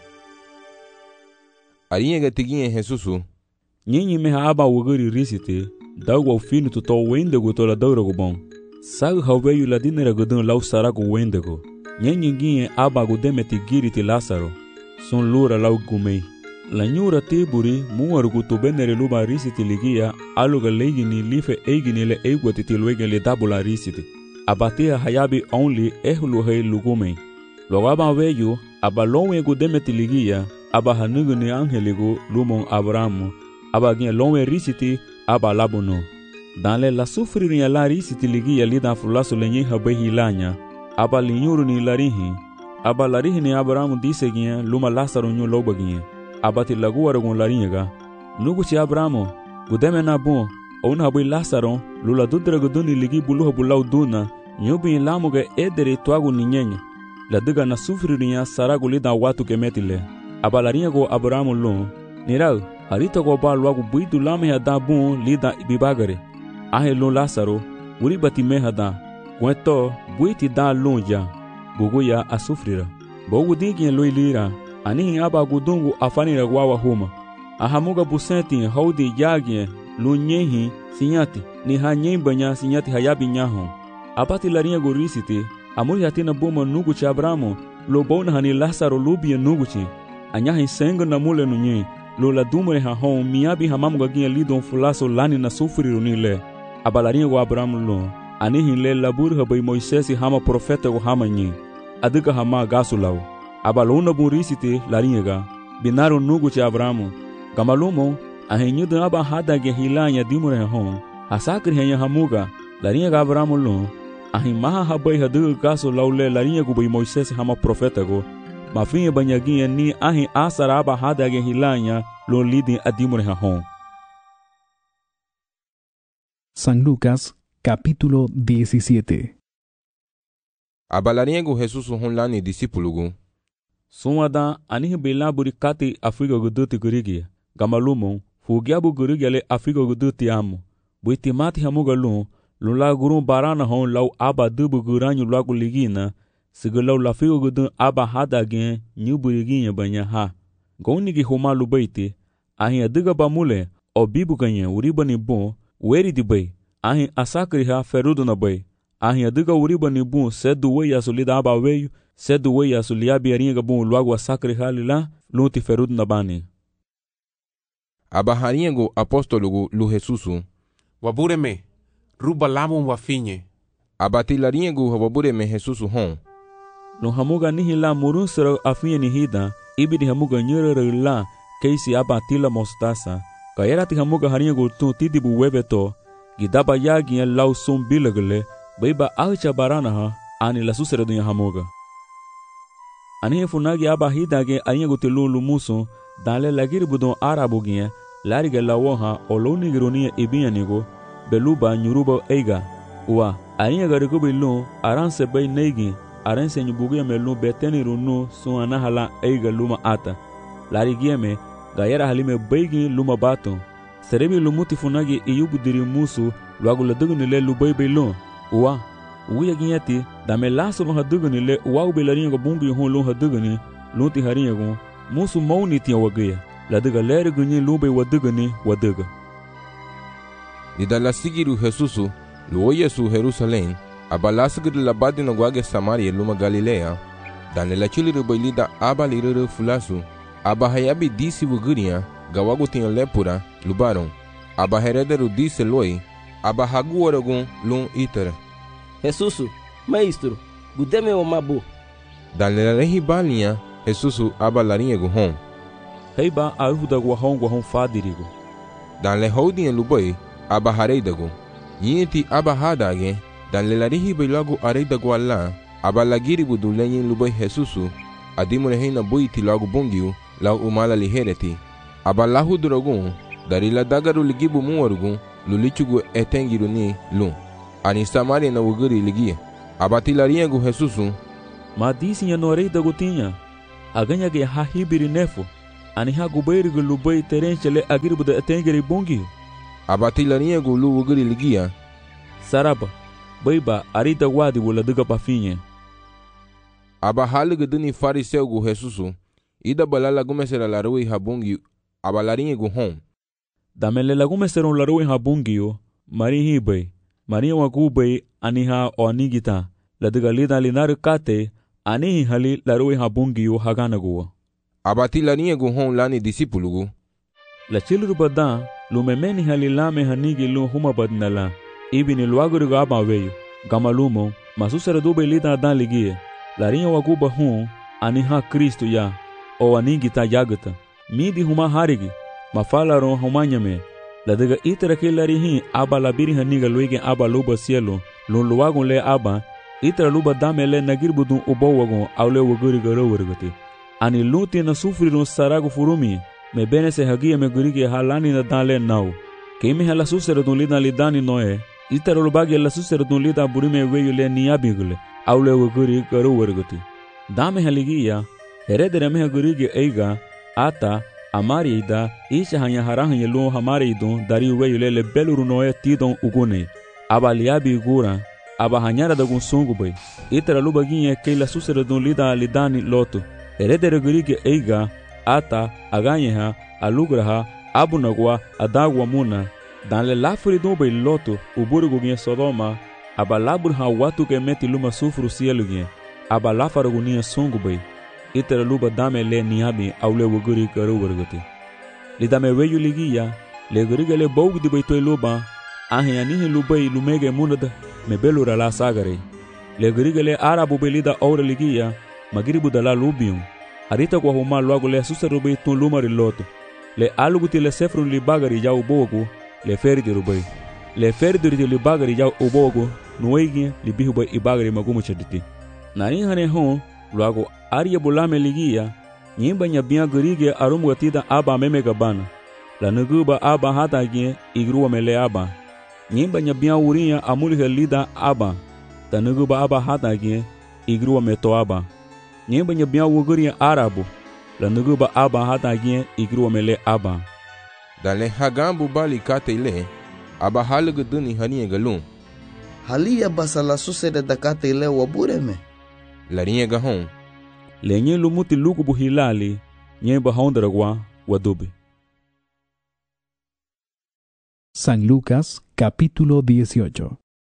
Arinha tigin Jesusu. Nyinyi meha aba wuguri risite, dagwa finu to wendego to la daurago bom. Sag haveyu la dinera godun lau sarago wendego. Nyinyi gin aba godemeti giriti Lázaro. Son lura lau gumei. La nyura tiburi muargu to benere luba risiti ligia aluga legini life eigini le eigwati tilwege le dabula risiti. Abatia hayabi only ehlu hei lugumei. Logaba veyu aba lonwe godemeti ligia aba hanuguni angeligo lumon Abrahamu aba gin lonwe risiti aba labuno. Dans la sufriria la risiti ligia lida fulaso lenye habe hilanya aba linyuru ni larihi aba larihi ni Abrahamu dise gin luma Lázaro nyu loba gin abati lagu aragun laringa nugu ci Abrahamu gudeme na bon ona habi Lázaro lula dudra guduni ligi bulu bulau duna nyubi lamuga edere twagu ninyenya la diga na sufriria saragu lida watu kemetile aba laringa go Abrahamu lo nirau harita go ba luagu buidu lame ya da bon lida ibibagare ahe lo Lázaro uri bati mehada Gueto buiti da lonja buguya asufrira bogu digin lo ilira ani aba gudungu afanira gwawa huma ahamuga busenti haudi yagye lo nyehi sinyati ni hanyembanya sinyati hayabi nyaho apati larinha gorisite amuri hatina boma nugu cha Abrahamu lo bona hani Lázaro lubia nugu chi anyahi senga na mule nunye lo la dumre ha hon miabi hamamuga gin lidon fulaso lani na sufriru ni le abalarinha go Abrahamu lo anihin le labur habai Moisés hama profeta go hama nyi adiga hama gasulau abaluna burisite laringa binaro nugu cha Abrahamu gamalumo ahenyu da aba hada ge hilanya dimure hon hasakri henya hamuga laringa Abrahamu lo ahin maha habai hadu gasulau le laringa go bai Moisés hama profeta go mafinha banyaginha ni ahin asara aba hada ge hilanya lo lidin adimure hon. San Lucas capítulo 17. Abalariego Jesús honlani discípulo. Sumada anihi bela burikati Afrika guduti gurigi. Gamalumon fugiabu gurigi le Afrika guduti amu. Buitimati hamuga lula gurun barana hon lau aba dubu guranyu lagu ligina. Sigalau Afrika gudun aba hada gen nyu buriginya banya ha. Gaunigi homa lubaiti. Ahin adiga bamule o bibu ganya uribani bon weri di bay. Ahin asakri ha ferudo na bay. Ahin adiga uriba ni bun sedu wey asulida aba weyu, sedu wey asuliabi aringa bun luagu asakri ha lila, lunti ferudo na bani. Aba haringo apostologo lu Jesusu. Wabureme, ruba lamun wafinye. Aba tilaringo wabureme Jesusu hon. Lun hamuga nihi la murun sero afinye nihida, ibidi hamuga nyurere la, keisi aba tila mostasa. Kayerati hamuga haringo tun tidibu webeto, gidaba yagi en lau sum bilagale, baiba ahicha barana ha, ani la susere dunya hamoga. Ani funagi aba hidage aringo tilu lumuso, dale lagiri budon arabu gien, lariga lawoha o loni gironia ibianigo, beluba nyuruba eiga. Uwa, aringa garigubi lu, aranse bay neigi, aranse nyubugia melu beteni runu su anahala eiga luma ata. Larigieme, gayera halime beigi luma bato. Serebi lumuti funagi iyubu diri musu luagu la dugunile lu bebe lu. Uwa, uya ginyati dame laso lu hadugunile uwa ube laringa bungi hon lu haduguni lunti haringa musu mauni tiya wagaya. La duga leri gunyi lube waduguni waduga. Nidala sigiru Jesusu luo Yesu Jerusalem abalasgir la badina gwage Samaria luma Galilea dane la chiliru bailida aba liriru fulasu aba hayabi disi wuguria gawagu tinha lepura lubaron aba herederu disse loi aba haguaragun lum itara Jesusu maestro gudeme o mabu dane la rehi balinha Jesusu aba larinha guhon heiba aruda guahon fadirigo dane houdinha luboi aba hareidagu yinti aba hadage dane la rehi bailagu areidagu alla aba lagiri budulenyin luboi Jesusu adimure heina buiti lagu bungiu lau umala lihereti aba lahu drogun dari la dagaru ligibu muargun lulichugu etengiru ni lu. Ani Samaria na wuguri ligia. Abatilaria gu Jesusu. Ma disi ya norei da gutinha. Aganya ge ha hibiri nefo. Ani ha gubairi gu lubai terenchele agiribu da etengiri bungi. Abatilaria gu lu wuguri ligia. Saraba. Baiba arita wadi wala duga pafinye. Aba halige duni fariseu gu Jesusu. Ida balala gumesera la rui habungi. Abalarinha gu hom. Damele la gumesera la rui habungi yo. Mari hibai. Mari wakubai aniha o anigita. La duga lida linar kate. Anihi hali la rui habungi yo hagana guwa. Abatilarinha gu hom lani disipulu gu. La chiluru badan. Lumemeni hali lame hanigi lu huma badnala. Ibini luaguri gu aba weyo. Gamalumo. Masusera dube lida adan ligie. Larinha wakuba hum. Aniha Kristo ya. O anigita yagata. Midi huma harigi. Mafalaron humanyame. La daga itera ke larihin aba labiri haniga luige aba luba cielo. Lun luagun le aba. Itera luba dame le nagirbudun ubo wagon aule waguri garo wargati. Ani luti na sufrirun saragu furumi. Me bene se hagia me gurigi halani na dale nau. Keime hala susera dun lida lidani noe. Itera lubagi la susera dun lida burime weyu le niyabigule. Aule waguri garo wargati. Dame haligia. Heredere me gurigi eiga. Ata. Amari ida isha hanya harahanya lu hamari idon dari weyu le beluru noe tidon ugune. Aba liabi gura. Aba hanyara da gun songu bay. Itera luba ginye ke la susera dun lida lidani loto. Heredere gurigi eiga. Ata. Aganyeha. Alugraha. Abunagwa. Adagwa muna. Dan le lafuri dun bay loto. Uburigu ginye Sodoma. Aba laburha watu ke meti luma sufru sielu ginye. Aba lafarugu niya songu bay. Itera luba dame le niabi aule wuguri karo wargati. Lidame weyu ligia. Le guriga le baugi di baitoi luba. Ahe anihi lubai lumege munada. Me belura la sagare. Le guriga le arabu belida aura ligia. Magiribu da la lubium. Arita kwa huma luago le susarubai tun lumari loto. Le aluguti le sefrun li bagari jau bogu. Le ferdi rubai. Le ferdi li bagari jau ubogu. Nuegi li bihubai ibagari magumu chaditi. Nani hane hon. Luago Arya bulame ligia. Nyimba nyabia gurige arumgatida aba memega bana. La nuguba aba hata gien igruwa mele aba. Nyimba nyabia uria amulhe lida aba. Ta nuguba aba hata gien igruwa meto aba. Nyimba nyabia wuguria arabu. La nuguba aba hata gien igruwa mele aba. Dale hagambu bali kate ile. Aba halige duni hanie galun. Halia basala susede da kate ile wabureme. Larinha gahon. Lenye lumuti luku buhilali. Nye bahondragwa wadubi. San Lucas, capítulo 18.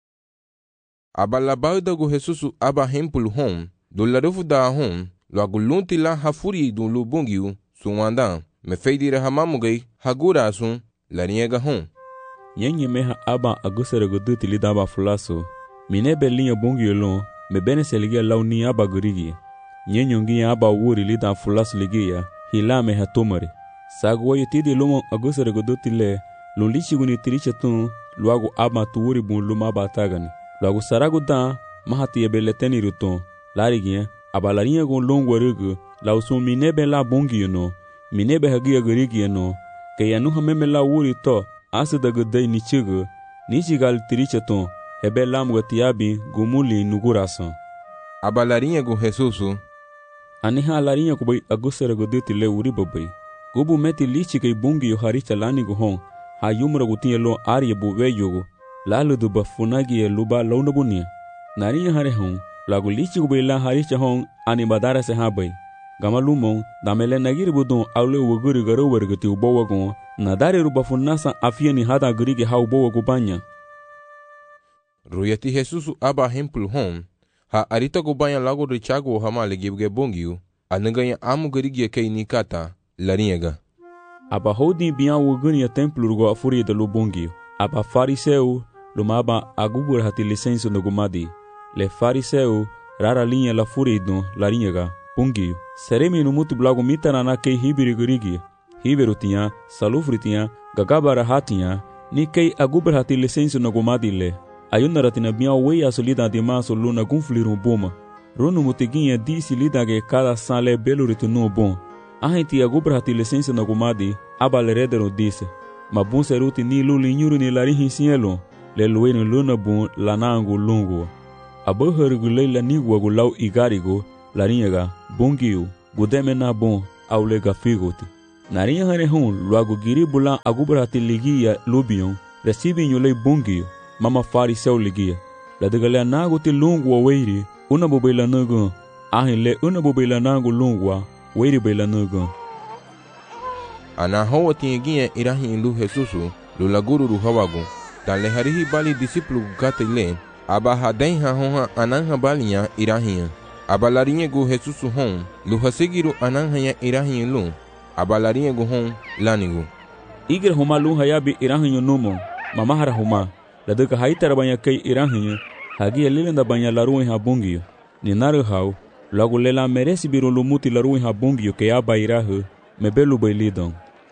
Aba labauda gu Jesusu aba hempulu hon. Do larufu da hon. Lo agulunti la hafuri dun lu bungiu. Suwandan. Me feidire hamamugai. Hagura asun. Larinha gahon. Yenye meha aba agusere guduti lidaba fulaso. Mine belinha bungiu lon. Me bene se ligia lau ni aba gurigi. Nyenyongi aba wuri lida fulas ligia. Hilame hatomari. Sagwa yutidi lumo agusere goduti le. Lulichi guni tiriche tun. Luagu aba tuuri bun luma aba tagani. Luagu saragu da. Mahati yebeleteni ruton. Larigia. Aba larinha gun longwa rugu. Lausun minebe la bungi yuno. Minebe hagia gurigi yuno. Ke yanuha meme la wuri to. Asida gudai nichigu. Nichigal tiriche tun. Hebe lamu gatiabi gumuli nugurason. Aba larinha gu Jesusu. Aniha larinha kubai agusera guduti le uri babai. Gubu meti lichi kei bungi yo haricha lani gu hon. Ha yumra gutinye lo arye buwe yogo. Lalu duba funagi ye luba launabunia. Narinha hare hon. Lagu lichi kubai la haricha hon ani badara se habai. Gama lumon damele nagiri budon aule wuguri garo wargati ubo wagon. Nadare ruba funasa afia ni hada gurigi ha ubo wagubanya. Ruyati Jesusu aba hempulu hon. Ha arita gubanya lago richago hama legibge bongiu. Anaganya amu garigia kei nikata. Larinha. Aba hodi biya wuguni ya templu rugo afuri de lo bongiu. Aba fariseu lumaba agubur hati licenso no gumadi. Le fariseu rara linha la furi do larinha bongiu. Seremi no mutu blago mitarana kei hibiri gurigi. Hiberu tinha, salufri tinha, gagabara hatinha. Ni kei agubur hati licenso no gumadi le. Ayunara tina biya wei asolida de maso luna gunfliru boma. Runu mutiginha disi lida ge cada sale beluritu no bom. Ahenti agubra hati licença no gumadi, aba leredero disse. ma bun seruti ni luli nyuru ni larihi sielo le lueni luna bun lanangu lungu abo hergule la ni wagu lau igarigo laringa bungiu gudeme na bun aulega figoti narinha hare hun luagu giri bula agubrati ligia lubion recibi nyule bungiu mama fariseu ligia la degale nago ti lungu weiri una bobela nugo ahile una bobela nangu lungwa weiri bela nugo ana hawa tingie irahi lu Jesusu lu laguru ru hawagu dale harihi bali disiplu gatile aba haden ha honha ananha balia irahi aba larinye gu Jesusu hon lu hasigiru ananha ya irahi lu aba larinye gu hon lanigu igre huma lu hayabi irahi numo mama hara huma ladaka haitara banya kai irahi hagi lilenda banya laruin habungi ni naru hau lagu lela meresi biro lumuti laruin habungi ke aba irahu mebelu bailidon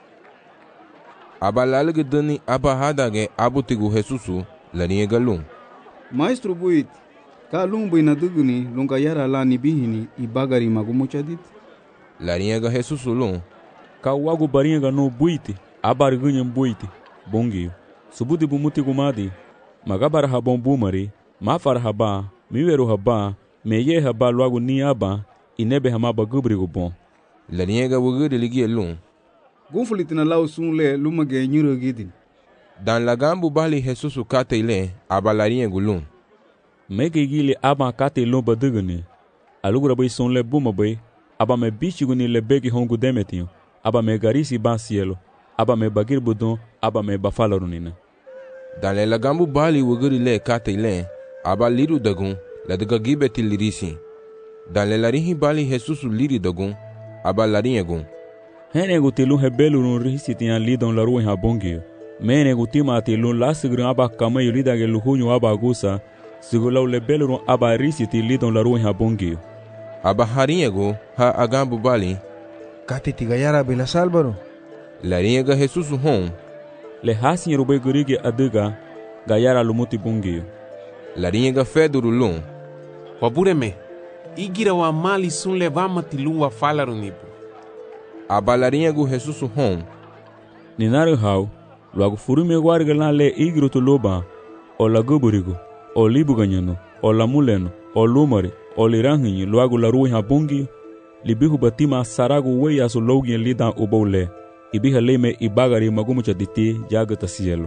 aba lalge dani aba hadage abutigu Jesusu larinye galum maestro buit ka lumbu ina duguni lunga yara la ni bihini ibagari magumuchadit larinye ga Jesusu lum ka wagu barinye ga no buiti abar gunyem buiti bungi subudi bumuti gumadi magabar habon bumari mafar haba miweru haba meye haba luagu ni aba inebe hamaba gubrigo bon larinye ga wugudi ligie lum gunfulitina lau sunle lumage nyuro gidin dan lagambu bali Jesusu katele aba larinye gulum mege gili aba kate lomba duguni alugura bay sunle buma bay aba me bichiguni le begi hongu demetinho aba me garisi ba cielo aba me bagir budon aba me bafalarunina dan le lagambu bali wugudi le katele aba liru dagun la daga gibeti lirisi dan le larihi bali Jesusu liri dagun aba larinye gun hene gutilu hebelu no risitian lidon la ruin habongi mene gutima atilu la sigran aba kama yulida ge luhunyu aba gusa sigulaw le belu aba risiti lidon la ruin habongi aba hariego ha agambu bali kati tigayara bela salbaro laringa Jesusu hon le hasin rube gurige adiga gayara lumuti bungi laringa feduru lum wabureme igira wa mali sun levama tilu wa falarunibu aba laringa Jesusu hon ninaru hau luagu furume warga la le igro to loba o la guburigo o libuganyano o la muleno o lumari o lirangi luagu la ruhi habungi libihu batima saragu we aso logi lidan ubole ibiha leme ibagari magumu chaditi jagata cielo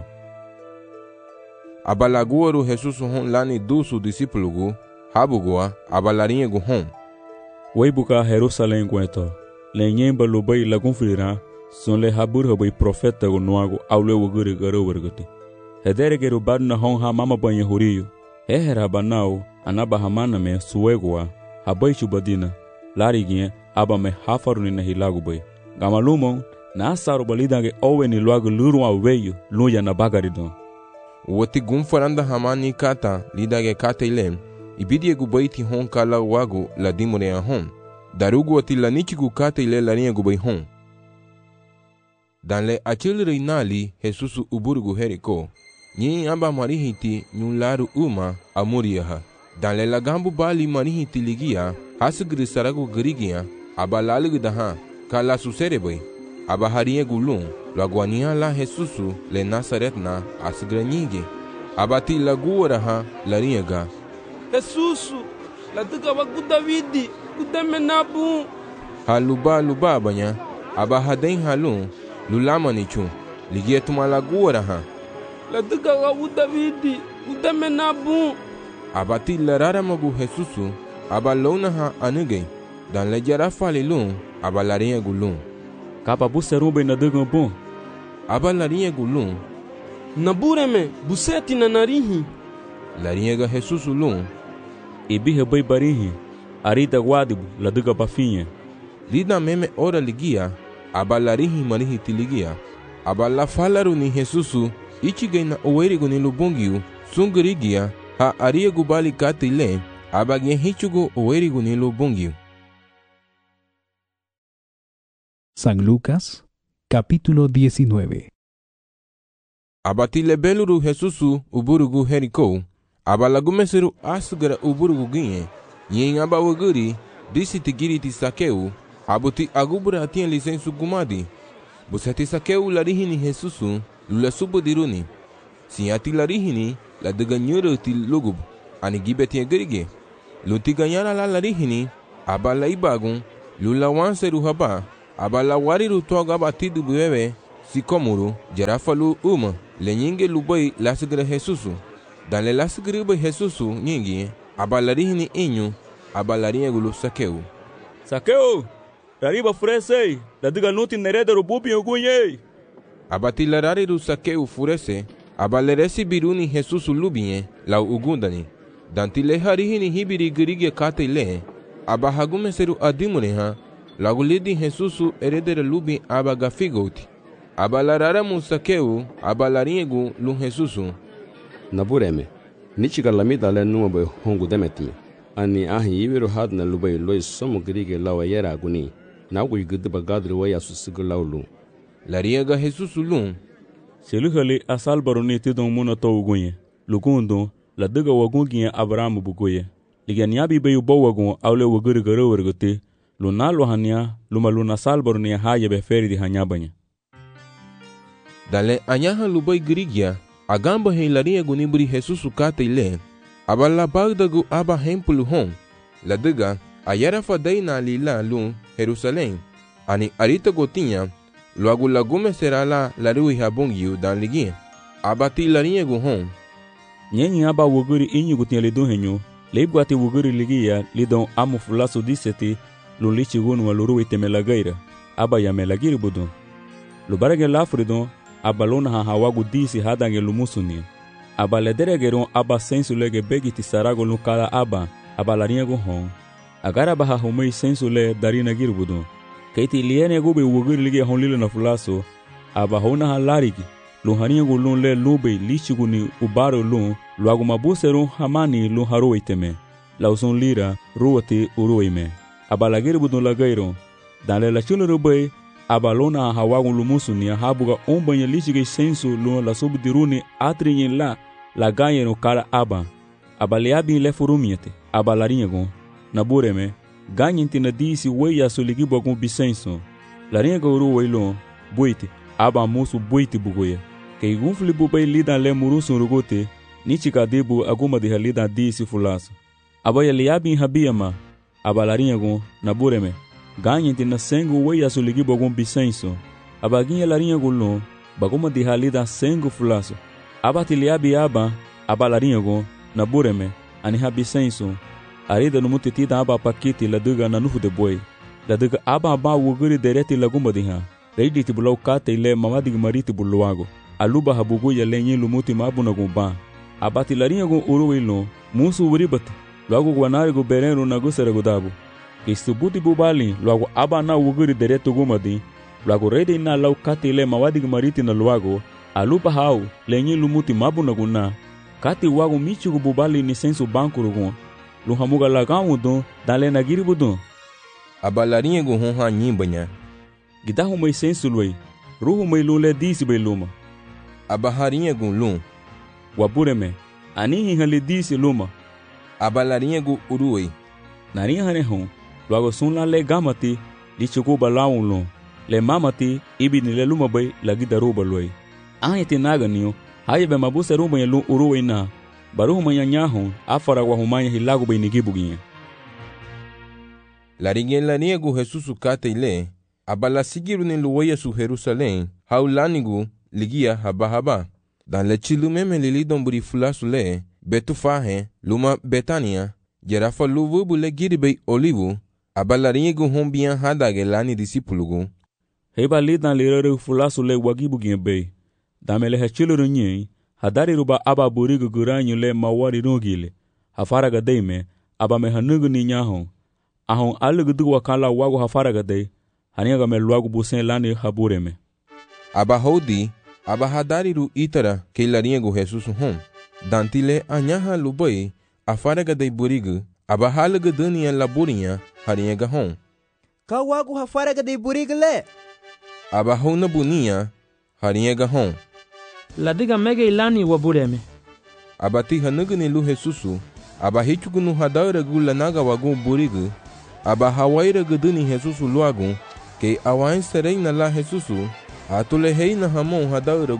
aba laguaru Jesusu hon lani dusu disipulugu habugua aba laringa hon weibuka Jerusalém gueto lenyemba lubai lagunfirira son le habur habai profeta go noago aule wogure garo wergoti hedere geru badna hon ha mama banya huriyo ehera banao anaba hamana me suegwa habai chubadina larigien aba me hafaruni na hilagu bai gamalumon na saru balidange oweni luago lurwa weyo luya na bagaridon woti gunfaranda hamani kata lidage katailem ibidie gubaiti hon kala wago la dimore hon darugu ati la nichigu kataile la ringa gubai hon dan le achil reinali Jesusu uburgu heriko nyi amba marihiti nyularu uma amuriyaha dan le lagambu bali marihiti ligia hasgri saragu grigia aba lalig daha kala susere bai aba harie gulun laguania la Jesusu le Nazaretna asgranyige aba ti laguaraha la ringa Jesusu la tuka wagu Davidi kudeme nabu haluba banya aba haden halun lulama nichu ligie tumalaguaraha la tuka wagu Davidi kudeme nabu abati larara magu Jesusu aba lonaha anuge dan le jara falilun aba laringa gulun kapa buserube na dugo bon aba laringa gulun nabureme buseti na narihi laringa Jesusu lun ibihe bai barihi arita guadibu la duga bafinha lida meme ora ligia aba larihi marihi tiligia aba la falaru ni Jesusu ichige na owerigo ni lubungiu sungrigia ha ariego bali katile aba gen hichugo owerigo ni lubungiu. San Lucas, capítulo 19. Abatile beluru Jesusu uburugu heriko aba lagumeseru asugara uburugu ginye yin aba waguri disi tigiri ti sakeu abuti agubura atien lisensu gumadi busati sakeu larihi ni Jesusu lula subu diruni. Sinyati larihini la dega nyere ti lugub ani gibeti gerige. Lunti ganyara la larihini abala ibagun lula wanseru haba abala wariru toga batidu buwewe sikomuru jarafalu lenyinge lubai lasigre Jesusu. Dale lasigre be Jesusu nyingi abalarihini inyu abalariegulu Sakeu. Sakeu, rariba furese, la diga nuti nerede rubupi ogunye. Abati larariru Sakeu furese, abaleresi biruni Jesusu lubinye la ugundani. Dantile harihini hibiri gerige kate le, abahagume seru adimureha, lagulidi Jesusu eredere lubi abagafigoti. Abalararamu Sakeu, abalariegu lu Jesusu. Nabureme, nichika lamida le numabe hongu demetime. Ani ahi iwiru hadna lubai loi somo gerige lawa yera aguni. Na ugui gudiba gadri waya susigu laulu. Lariega Jesusu lu. Seluhale asal baroni tidon muna to ugunye. Lukundo, la diga wagungiye Abrahamu bugoye. Liganiabi bayu bawagun awle waguri garo wargote. Lunalo hania, luna sal baroni haya beferi di hanyabanya. Dale anyaha lubai gerigia, agamba he lariegu niburi Jesusu kate ile. Abala bagdagu aba hempulu hon. La diga, ayara fadai na lila lu Jerusalém. Ani arita gotinha, logo lagume será la larui habongiu dan ligi. Abati lariegu hon. Nyenyi aba wuguri inyu gutinha lidon henyo, leibguati wuguri ligia lidon amu fulaso diseti, lulichi gunu walurui temelagaira, aba ya melagiri budon. Lubarage lafridon, abalona hawagu disi hadange lumusuni. Abalederegeron aba sensulege begiti sarago lukala aba lariego hon. Agara baha homei sensule darina girbudun. Keiti liene gube wuguri lige honlile na fulaso, aba hona halarigi, luhaniego lun le lube lichiguni ubaro lun, luagu mabuseron hamani lun haro iteme. Lauson lira, ruwati uruime. Aba la girbudun lagairon. Dan le la chule rube, aba lona hawagun lumusuni habuga ombanya lichige sensu lun la subdiruni atrinyen la ganyen kala aba leabi le furumiete, aba lariego, nabureme, ganyen tina disi weya soligi bogun bisenso, lariego uru weilon, buite, aba musu buite bugoye, ke igunfli bubay lida le murusun rugote, nichika debu aguma de halida disi fulaso, aba ya leabi habiyama, aba lariego, nabureme, ganyen tina sengu weya soligi bogun bisenso, aba ginye lariego lon, baguma de halida sengu fulaso, aba tiliabi aba lariego, nabureme, ani habisenso, arida no mutitida aba pakiti la duga na nuhu de boi, la duga aba wuguri dereti laguma diha, reidi tibulau kate ile mamadi mariti buluago, aluba habugu ya lenye lumuti mabuna gumba, aba tilariego uruwilo, musu uribati, luago guanarigo bereno na gusere dabu, istubuti bubali, luago aba na wuguri dereti gumadi, luago reidi na lau kate ile mamadi mariti na luago, alupa hau lenye lumuti mabuna guna kati wagu michigu bubali ni sensu bankurugun luhamuga lagamu don dale na giribudun abalariego hon ha nyimbanya gidahu mai sensu loi ruhu mai lule disi bai luma abahariego lum wabureme ani hali disi luma abalariego uruwe nari hane hon luago sunla le gamati lichigu balawun lum le mamati ibini le luma bai lagi daruba loi Ahiti naganiyo, haye be mabuse rumba ya uruwe na, baruhu manya nyahon, afara wa humanya hilagu be nigibugiye. Larige lariego Jesusu kate ile, abala sigiru ni luwaya su Jerusalén, haulanigu ligia haba. Dan le chilu meme lilidon buri fulasu le, betufahe, luma Betania, jerafa luvubu le giribe olivu, abala riego hombian hadage lani disipulugu. Heba lidan lirere fulasu le wagibugiye be. Damele hechiluru nye, hadari ruba aba burigu guranyu le mawari rungile, hafaraga deime, aba mehanugu ni nyahon, ahon alugu wakala wagu hafaraga de, haniaga me luagu busen lani habureme. Aba hodi, aba hadari ru itara ke lariego Jesusu hon, dantile anyaha lubai, afaraga de burigu, aba halugu dunia laburinha, haniaga hon. Ka wagu hafaraga de burigu le? Aba hona bunia, haniaga hon. La diga mege ilani wabureme. Abati hanugu ni lu Jesusu, aba hichugu nu hadaira gu lanaga wagu burigu, aba hawaira guduni Jesusu luagu, ke awain serei na la Jesusu, atule hei na hamon hadaira gu,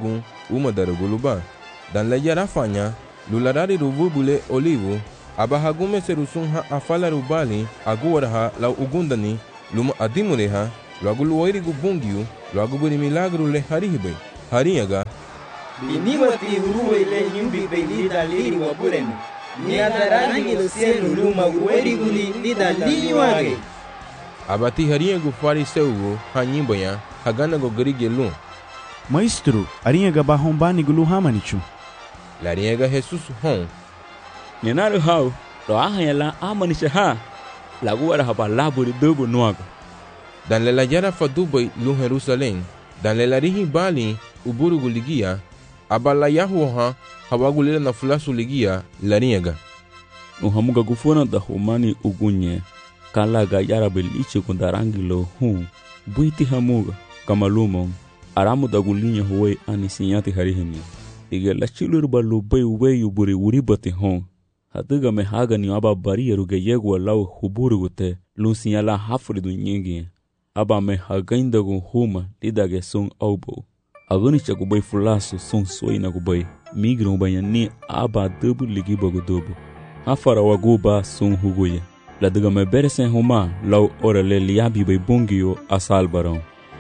uma daruguluba. Dan la yara fanya, lularari rububule olivo, abahagume serusunha afala rubali, aguaraha la ugundani, luma adimureha, luagulu oirigu bungiu, luaguburi milagru le harihibe, hariyaga. Biniwati uruwe le nyumbi be lida liri wa bureme. Niatarangi lo selu luma uerigu lida liri wage. Abati hariyagu fariseugu, hanyimboya, haganago garigelu. Maestro, arinhaga bahombani gulu hamanichu. Larinhaga Jesus hon. Nenaru hau, lo ahayala amanisha ha. Laguara habalaburi dubu nuago. Dan le la yara fadubai lu Jerusalem, dan le la rihi bali uburugu ligia, abala yahuha hawagulila na fulasu ligia larinhaga. Uhamuga gufuna da humani ugunye, kalaga yara beliche kundarangilo buiti hamuga, kamalumong. Aramu da gulinha huwei anisinyati harihemi. Iga la chilur balu bai weyu buri uribati hon. Hatiga me haga ni aba bari ruge yegu lau huburi gute lunsinya la hafri du nyingi. Aba me hagainda gu huma lidage sung aubo. Aguni chaku bai fulasu sung soina gu bai. Migri ubanya ni aba dubu ligiba gu dubu. Hafara waguba sung huguye. Ladiga me beresen huma lau ora le liabi bai bungio asal barong.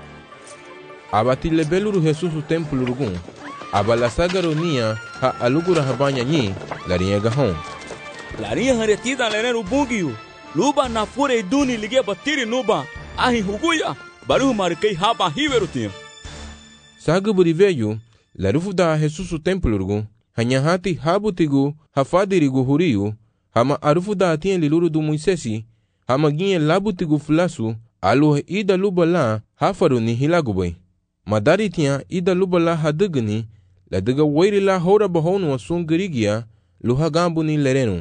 Abati lebeluru Jesus o templo rugun. Abala sagaronia ha alugura habanya nyi larinhaga hon. Larinha haretida leneru bungio. Luba na fure duni ligia batiri nuba. Ahi huguya. Baru markei haba hiverutinha. Sagaburi veio. Larufu da Jesus o templo rugun. Hanyahati habutigu hafadirigu huriu. Hama arufu da atinha liluru do Moisesi. Hama ginha labutigu fulasu. Aluhe ida luba la hafaruni hilagubai. Madari tinha ida lubala hadugni, la duga wairi la hora bahonu wa sungerigia, luhagambu ni lerenu.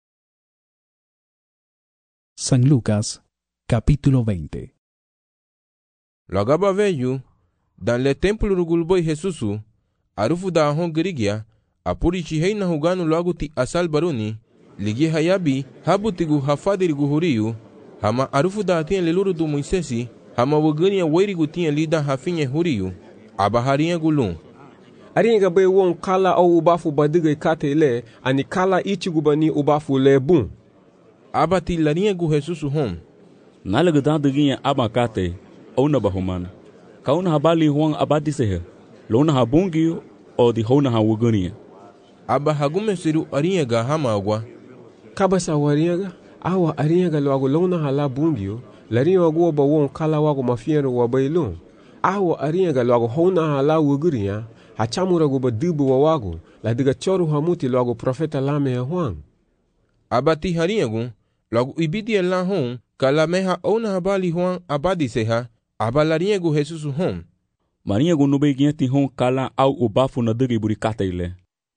San Lucas, capítulo 20. Lagaba veyu, dan le templo rugulboi Jesusu, arufu da hongerigia, apuri chihei na huganu laguti asal baruni, ligi hayabi, habutigu hafadirigu huriu, hama arufu da atinha leluru do Moisesi, hama wagania wairigu tinha lida hafinha huriu, aba harinhagu lum. Arinhaga bai won kala au ubafu badiga kate le, ani kala ichigu bani ubafu le bun. Abati larinhagu Jesus hom. Nalaga dandaginha aba kate, au na bahumana. Kauna habali huang abadi sehe, lona habungi o di hona hawagania. Aba hagume siru arinhaga hama agwa. Kabasa warinhaga, awa arinhaga loago lona hala bungio, larinha wago ba won kala wago mafiero wa bailon. Awa arinhaga loago hona hala waguriya, hachamura go ba dubu wa wago, la diga choru hamuti loago profeta lame huang. Abati harinhagu, loago ibidi la hon, kala meha ona habali huang abadi seha, aba larinhagu Jesus hom. Marinhagu nube ginti hon kala au ubafu na diga iburi kate ile.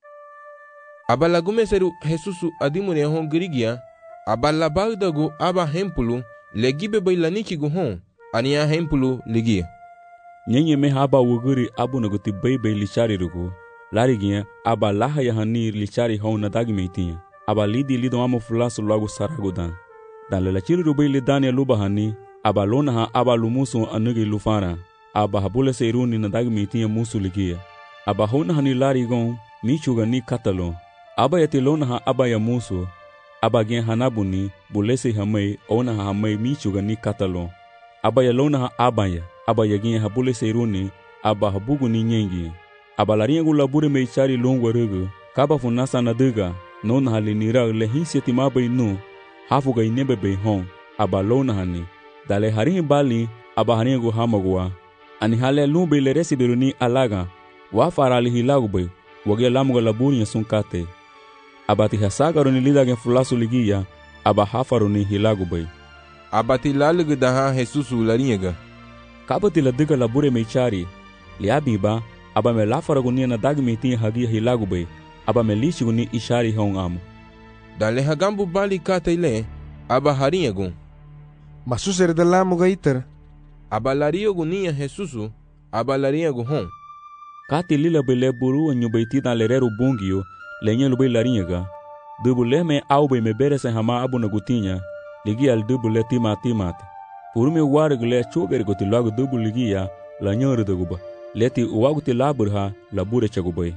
Aba lagume seru Jesusu adimune hon girigia, aba labagdagu aba hempulu, legibe bai lanichigu hon, ania hempulu ligia. Nyenye me haba wuguri abu naguti bebe lichari rugu. Larigia aba laha yahani lichari hon na dagi meitinha. Aba lidi lido amo fulasu lagu saragudan. Dan lelachiri rubai lidani aluba hani, aba lona ha aba lumusu anugi lufara. Aba habule seiruni na dagi meitinha musu ligia. Aba hona hani larigon, michuga ni katalon. Aba yati lona ha aba ya musu. Aba gen hanabuni, bulese hamay, ona ha hamay michuga ni katalon. Aba ya lona ha abaya. Aba yagin habule seiruni, aba habugu ni nyengi. Aba larinhagu labure meichari longwa rugu, kaba funasa na duga, nona hali nirag lehinsi timaba inu, hafuga inebebe hon, aba lona hani. Dale harinhi bali, aba harinhagu hamagua. Ani hale lumbe le resibiruni alaga, wafarali hilagube, wage lamuga laburi sunkate. Aba ti hasagaruni lidagen fulasu ligia, aba hafaruni hilagube. Aba ti lalugu daha Jesusu larinhaga. Kabati la diga labure meichari, liabiba, aba me lafaragunia na dagi meitinha hagia hilagube, aba me lishiguni ishari hon amo. Dale hagambu bali kate ile, aba harinhagu. Masusere de lamuga iter. Aba lariogu nia Jesusu, aba larinhagu hon. Kati lila bele buru anyubaiti na lereru bungio, lenye lube larinhaga. Dubule me aube me berese hama abu nagutinha, ligi al dubule timati. Purume wargule chogergoti lagu dubu ligia la nyoridaguba. leti uwagu ti laburha labure chagubay.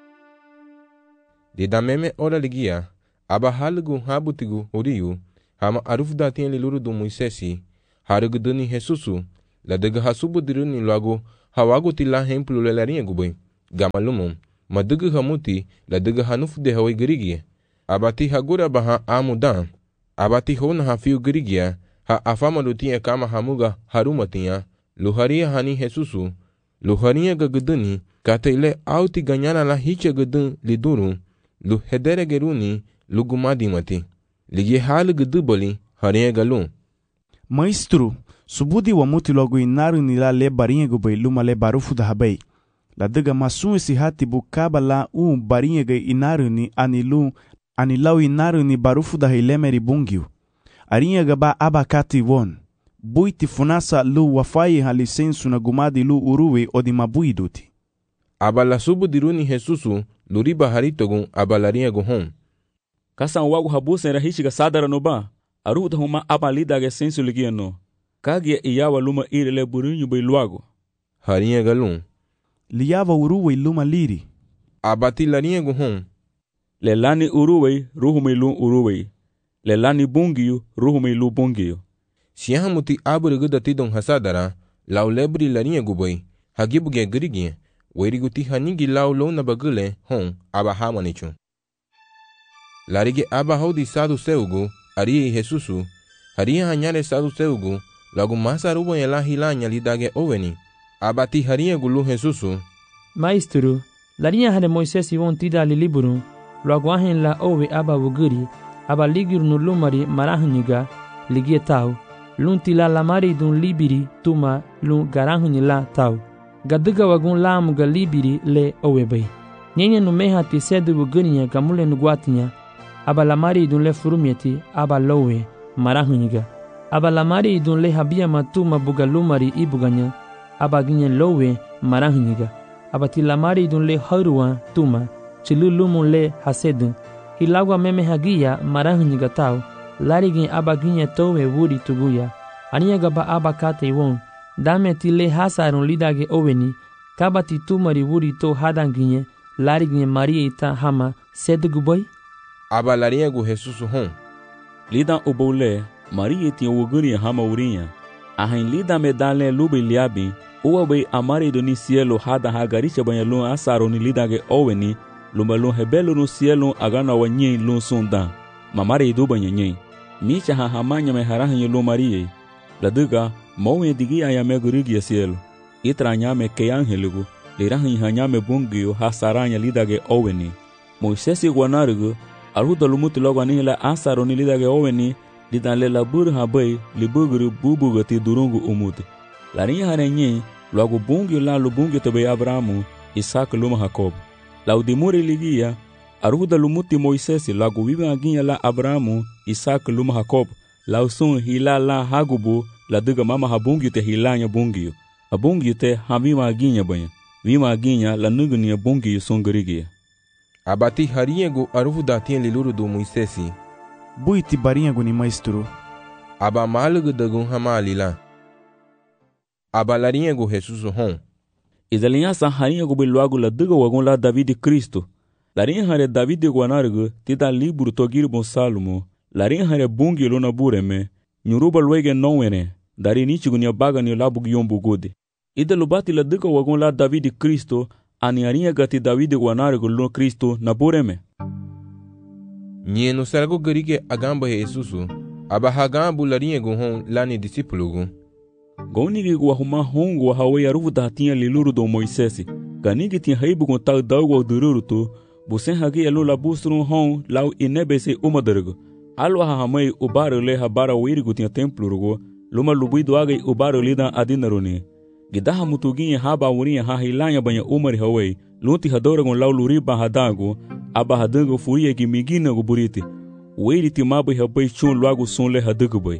De dameme ora ligia, aba halgu habutigu horiyu, hama arufda tien liluru do Moisesi, haruguduni Jesusu, la daga hasubu diruni lagu, hawagu ti la hemplu lelarinha gubay, gamalumum, madugu hamuti, la daga hanuf de hawai gerigie, abati hagura baha amudan, abati hona hafiu gerigia, ha afamadu tinha kama hamuga haruma tinha, luharia hani Jesusu, luharia gaguduni, kata ile auti ganyana la hicha gudun liduru, lu hedere geruni, lu gumadi mati, ligi hal gudubali, haria galu. Maestro, subudi wa muti logo inaru ni la le barinha gubay luma le barufu da habay. La daga masun esi hati bukaba la barinha ga inaru ni anilau inaru ni barufu da hilemeri bungiu. Arinha gaba abakati won. Buiti funasa lu wafai ha lisensu na gumadi lu uruwe odi mabuiduti. Abala subu diruni Jesusu, luriba haritogun abalarinha gohon. Kasan wagu habusen rahichiga sadara no ba, aruda huma abalida ga sensu ligiano. Kagia iyawa luma irele burinyu bay luago. Harinha galun. Liyawa uruwe luma liri. Abati larinha gohon. Lelani uruwe ruhumay lu uruwe. Lelani bungiyu ruhumay lu bungiyu. Siyahamuti aburiguda tidon hasadara, lau lebri larinha gubay, hagibuge gerigie, weriguti hanigi lau lona bagule hon abahamanichu. Larige abahodi sadu seugu, arie Jesusu, haria hanyare sadu seugu, lagu masa rubo yela hilanya lidage oveni, abati haria gulu Jesusu. Maestro, larinha hane Moisés won tida li liburu, lagu ahen la ove aba wuguri, aba ligiru no lumari marahuniga, ligie tau, lun tila lamari dun libiri tuma lun garahuni la tau. Gaduga wagun lamuga libiri le owebay. Nyenye numeha ti sedu wuguniya gamule nuguatinya, aba lamari dun le furumieti aba lowe marahuniga. Aba lamari dun le habia matuma buga lumari ibuganya, aba ginye lowe marahuniga. Aba ti lamari dun le haruwa tuma, chilu lumun le hasedun. Hilagwa meme hagia marahuniga tau, larigin aba ginye towe wuri tuguya. Aniya gaba aba kate won, dame ti le hasarun lidage oweni, kaba ti tumari wuri to hadanginye, larigin maria ita hama seduguboy. Aba larinha gu Jesusu hon. Lidan ubole, maria ti wuguri hama urinha. Ahin lida medale lube liabi, uwabe amare do ni cielo hada hagaricha banyalun asaro ni lidage oweni, lumbalun hebelo no cielo agana wanyen lun sundan. Mamare do banyanyen. Micha hahamanya me harahanyo lo marie. Laduga, mawe digi ayame gurigi cielo. Itranyame ke angeligu, lirahan hanyame bungio hasaranya lidage oweni. Moisés guanarugu, aruda lumuti logo anihila asaro ni lidage oweni, lidan le labur habay, libuguru bubugati durungu umuti. Larinha harenye, logo bungio la lubungio tebe Abrahamu, Isaac luma Jacob. Laudimuri ligia, aruda lumuti Moisés lago vive aginha la Abrahamu, Isaac luma Jacob, lausun hila la hagubu, la duga mama habungio te hilanya bungio. Abungio te hamima aginha banha, vima aginha la nugunia bungio songerigia. Abati harinha gu aruda tien liluru do Moisesi. Buiti barinha gu ni maestro. Aba malugu dagun hama alila. Aba larinha gu Jesusu hon. Izalinhasa harinha gu biluagu la duga wagun la David Cristo. Larinha hare David guanargu tita liburu togir bon Salomo. Larinha hare bungi lona bureme. Nyuruba luege nowene. Dari nichigu ni abaga ni labug yombu gode. Ida lubati la duga wagun la David Cristo. Ani harinha gati David guanargu lo Cristo na bureme. Nyeno sarago gerige agamba Jesusu. Aba hagambu larinha gu hon lani disipulugu. Gonigi guahuma hongo hawe aruda tinha liluru do Moisés. Ganigi tinha haibu com tal dago dururu tu. Busen hagi elu la busrun hon lau inebese umadergo. Alwa hamai ubaro le habara wirigu tinha templurugo. Luma lubido agai ubaro lidan adinaruni. Gidaha mutuginha haba urinha hahilanya banha umari hawai. Lunti hadoragon lau luriba hadago. Aba hadango furia gi migina go buriti. Wiri timabai habai chun luago son le hadago bai.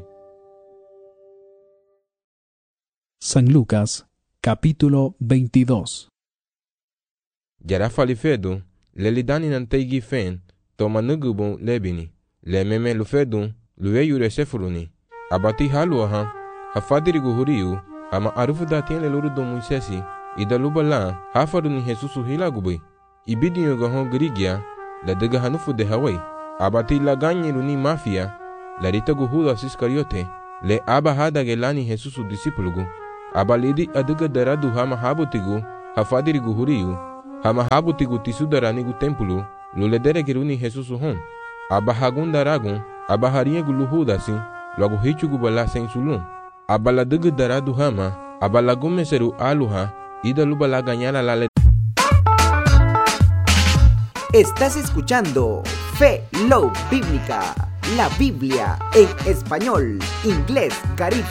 San Lucas, capítulo 22. Jara falifedu, lelidani nantegi fen, toma nugubon lebini, le meme lufedu, luwe yure sefuruni, abati haluaha, hafadirigu huriu, ama arufu datien le luru do Moisesi, ida luba la hafaru ni Jesusu hilagubay. Ibidinyo gahon Grigia, la dega hanufu de Hawaii. Abati la ganyiru ni mafia, la ritagu Judas Iscariote, le aba hada gelani Jesusu disipulugu. Abalidi adiga daradu hama habutigu, hafadirigu huriyu, hama habutigu tisudaranigu tempulu, luledere giruni Jesusu hon. Aba hagunda ragun, aba hariegu luhudasi, luagu hichugu bala sensulun. Aba la diga daradu hama, aba la gumeseru aluha, ida luba la gañala la le. Estás escuchando Fe Love Bíblica, la Biblia en español, inglés, Caribe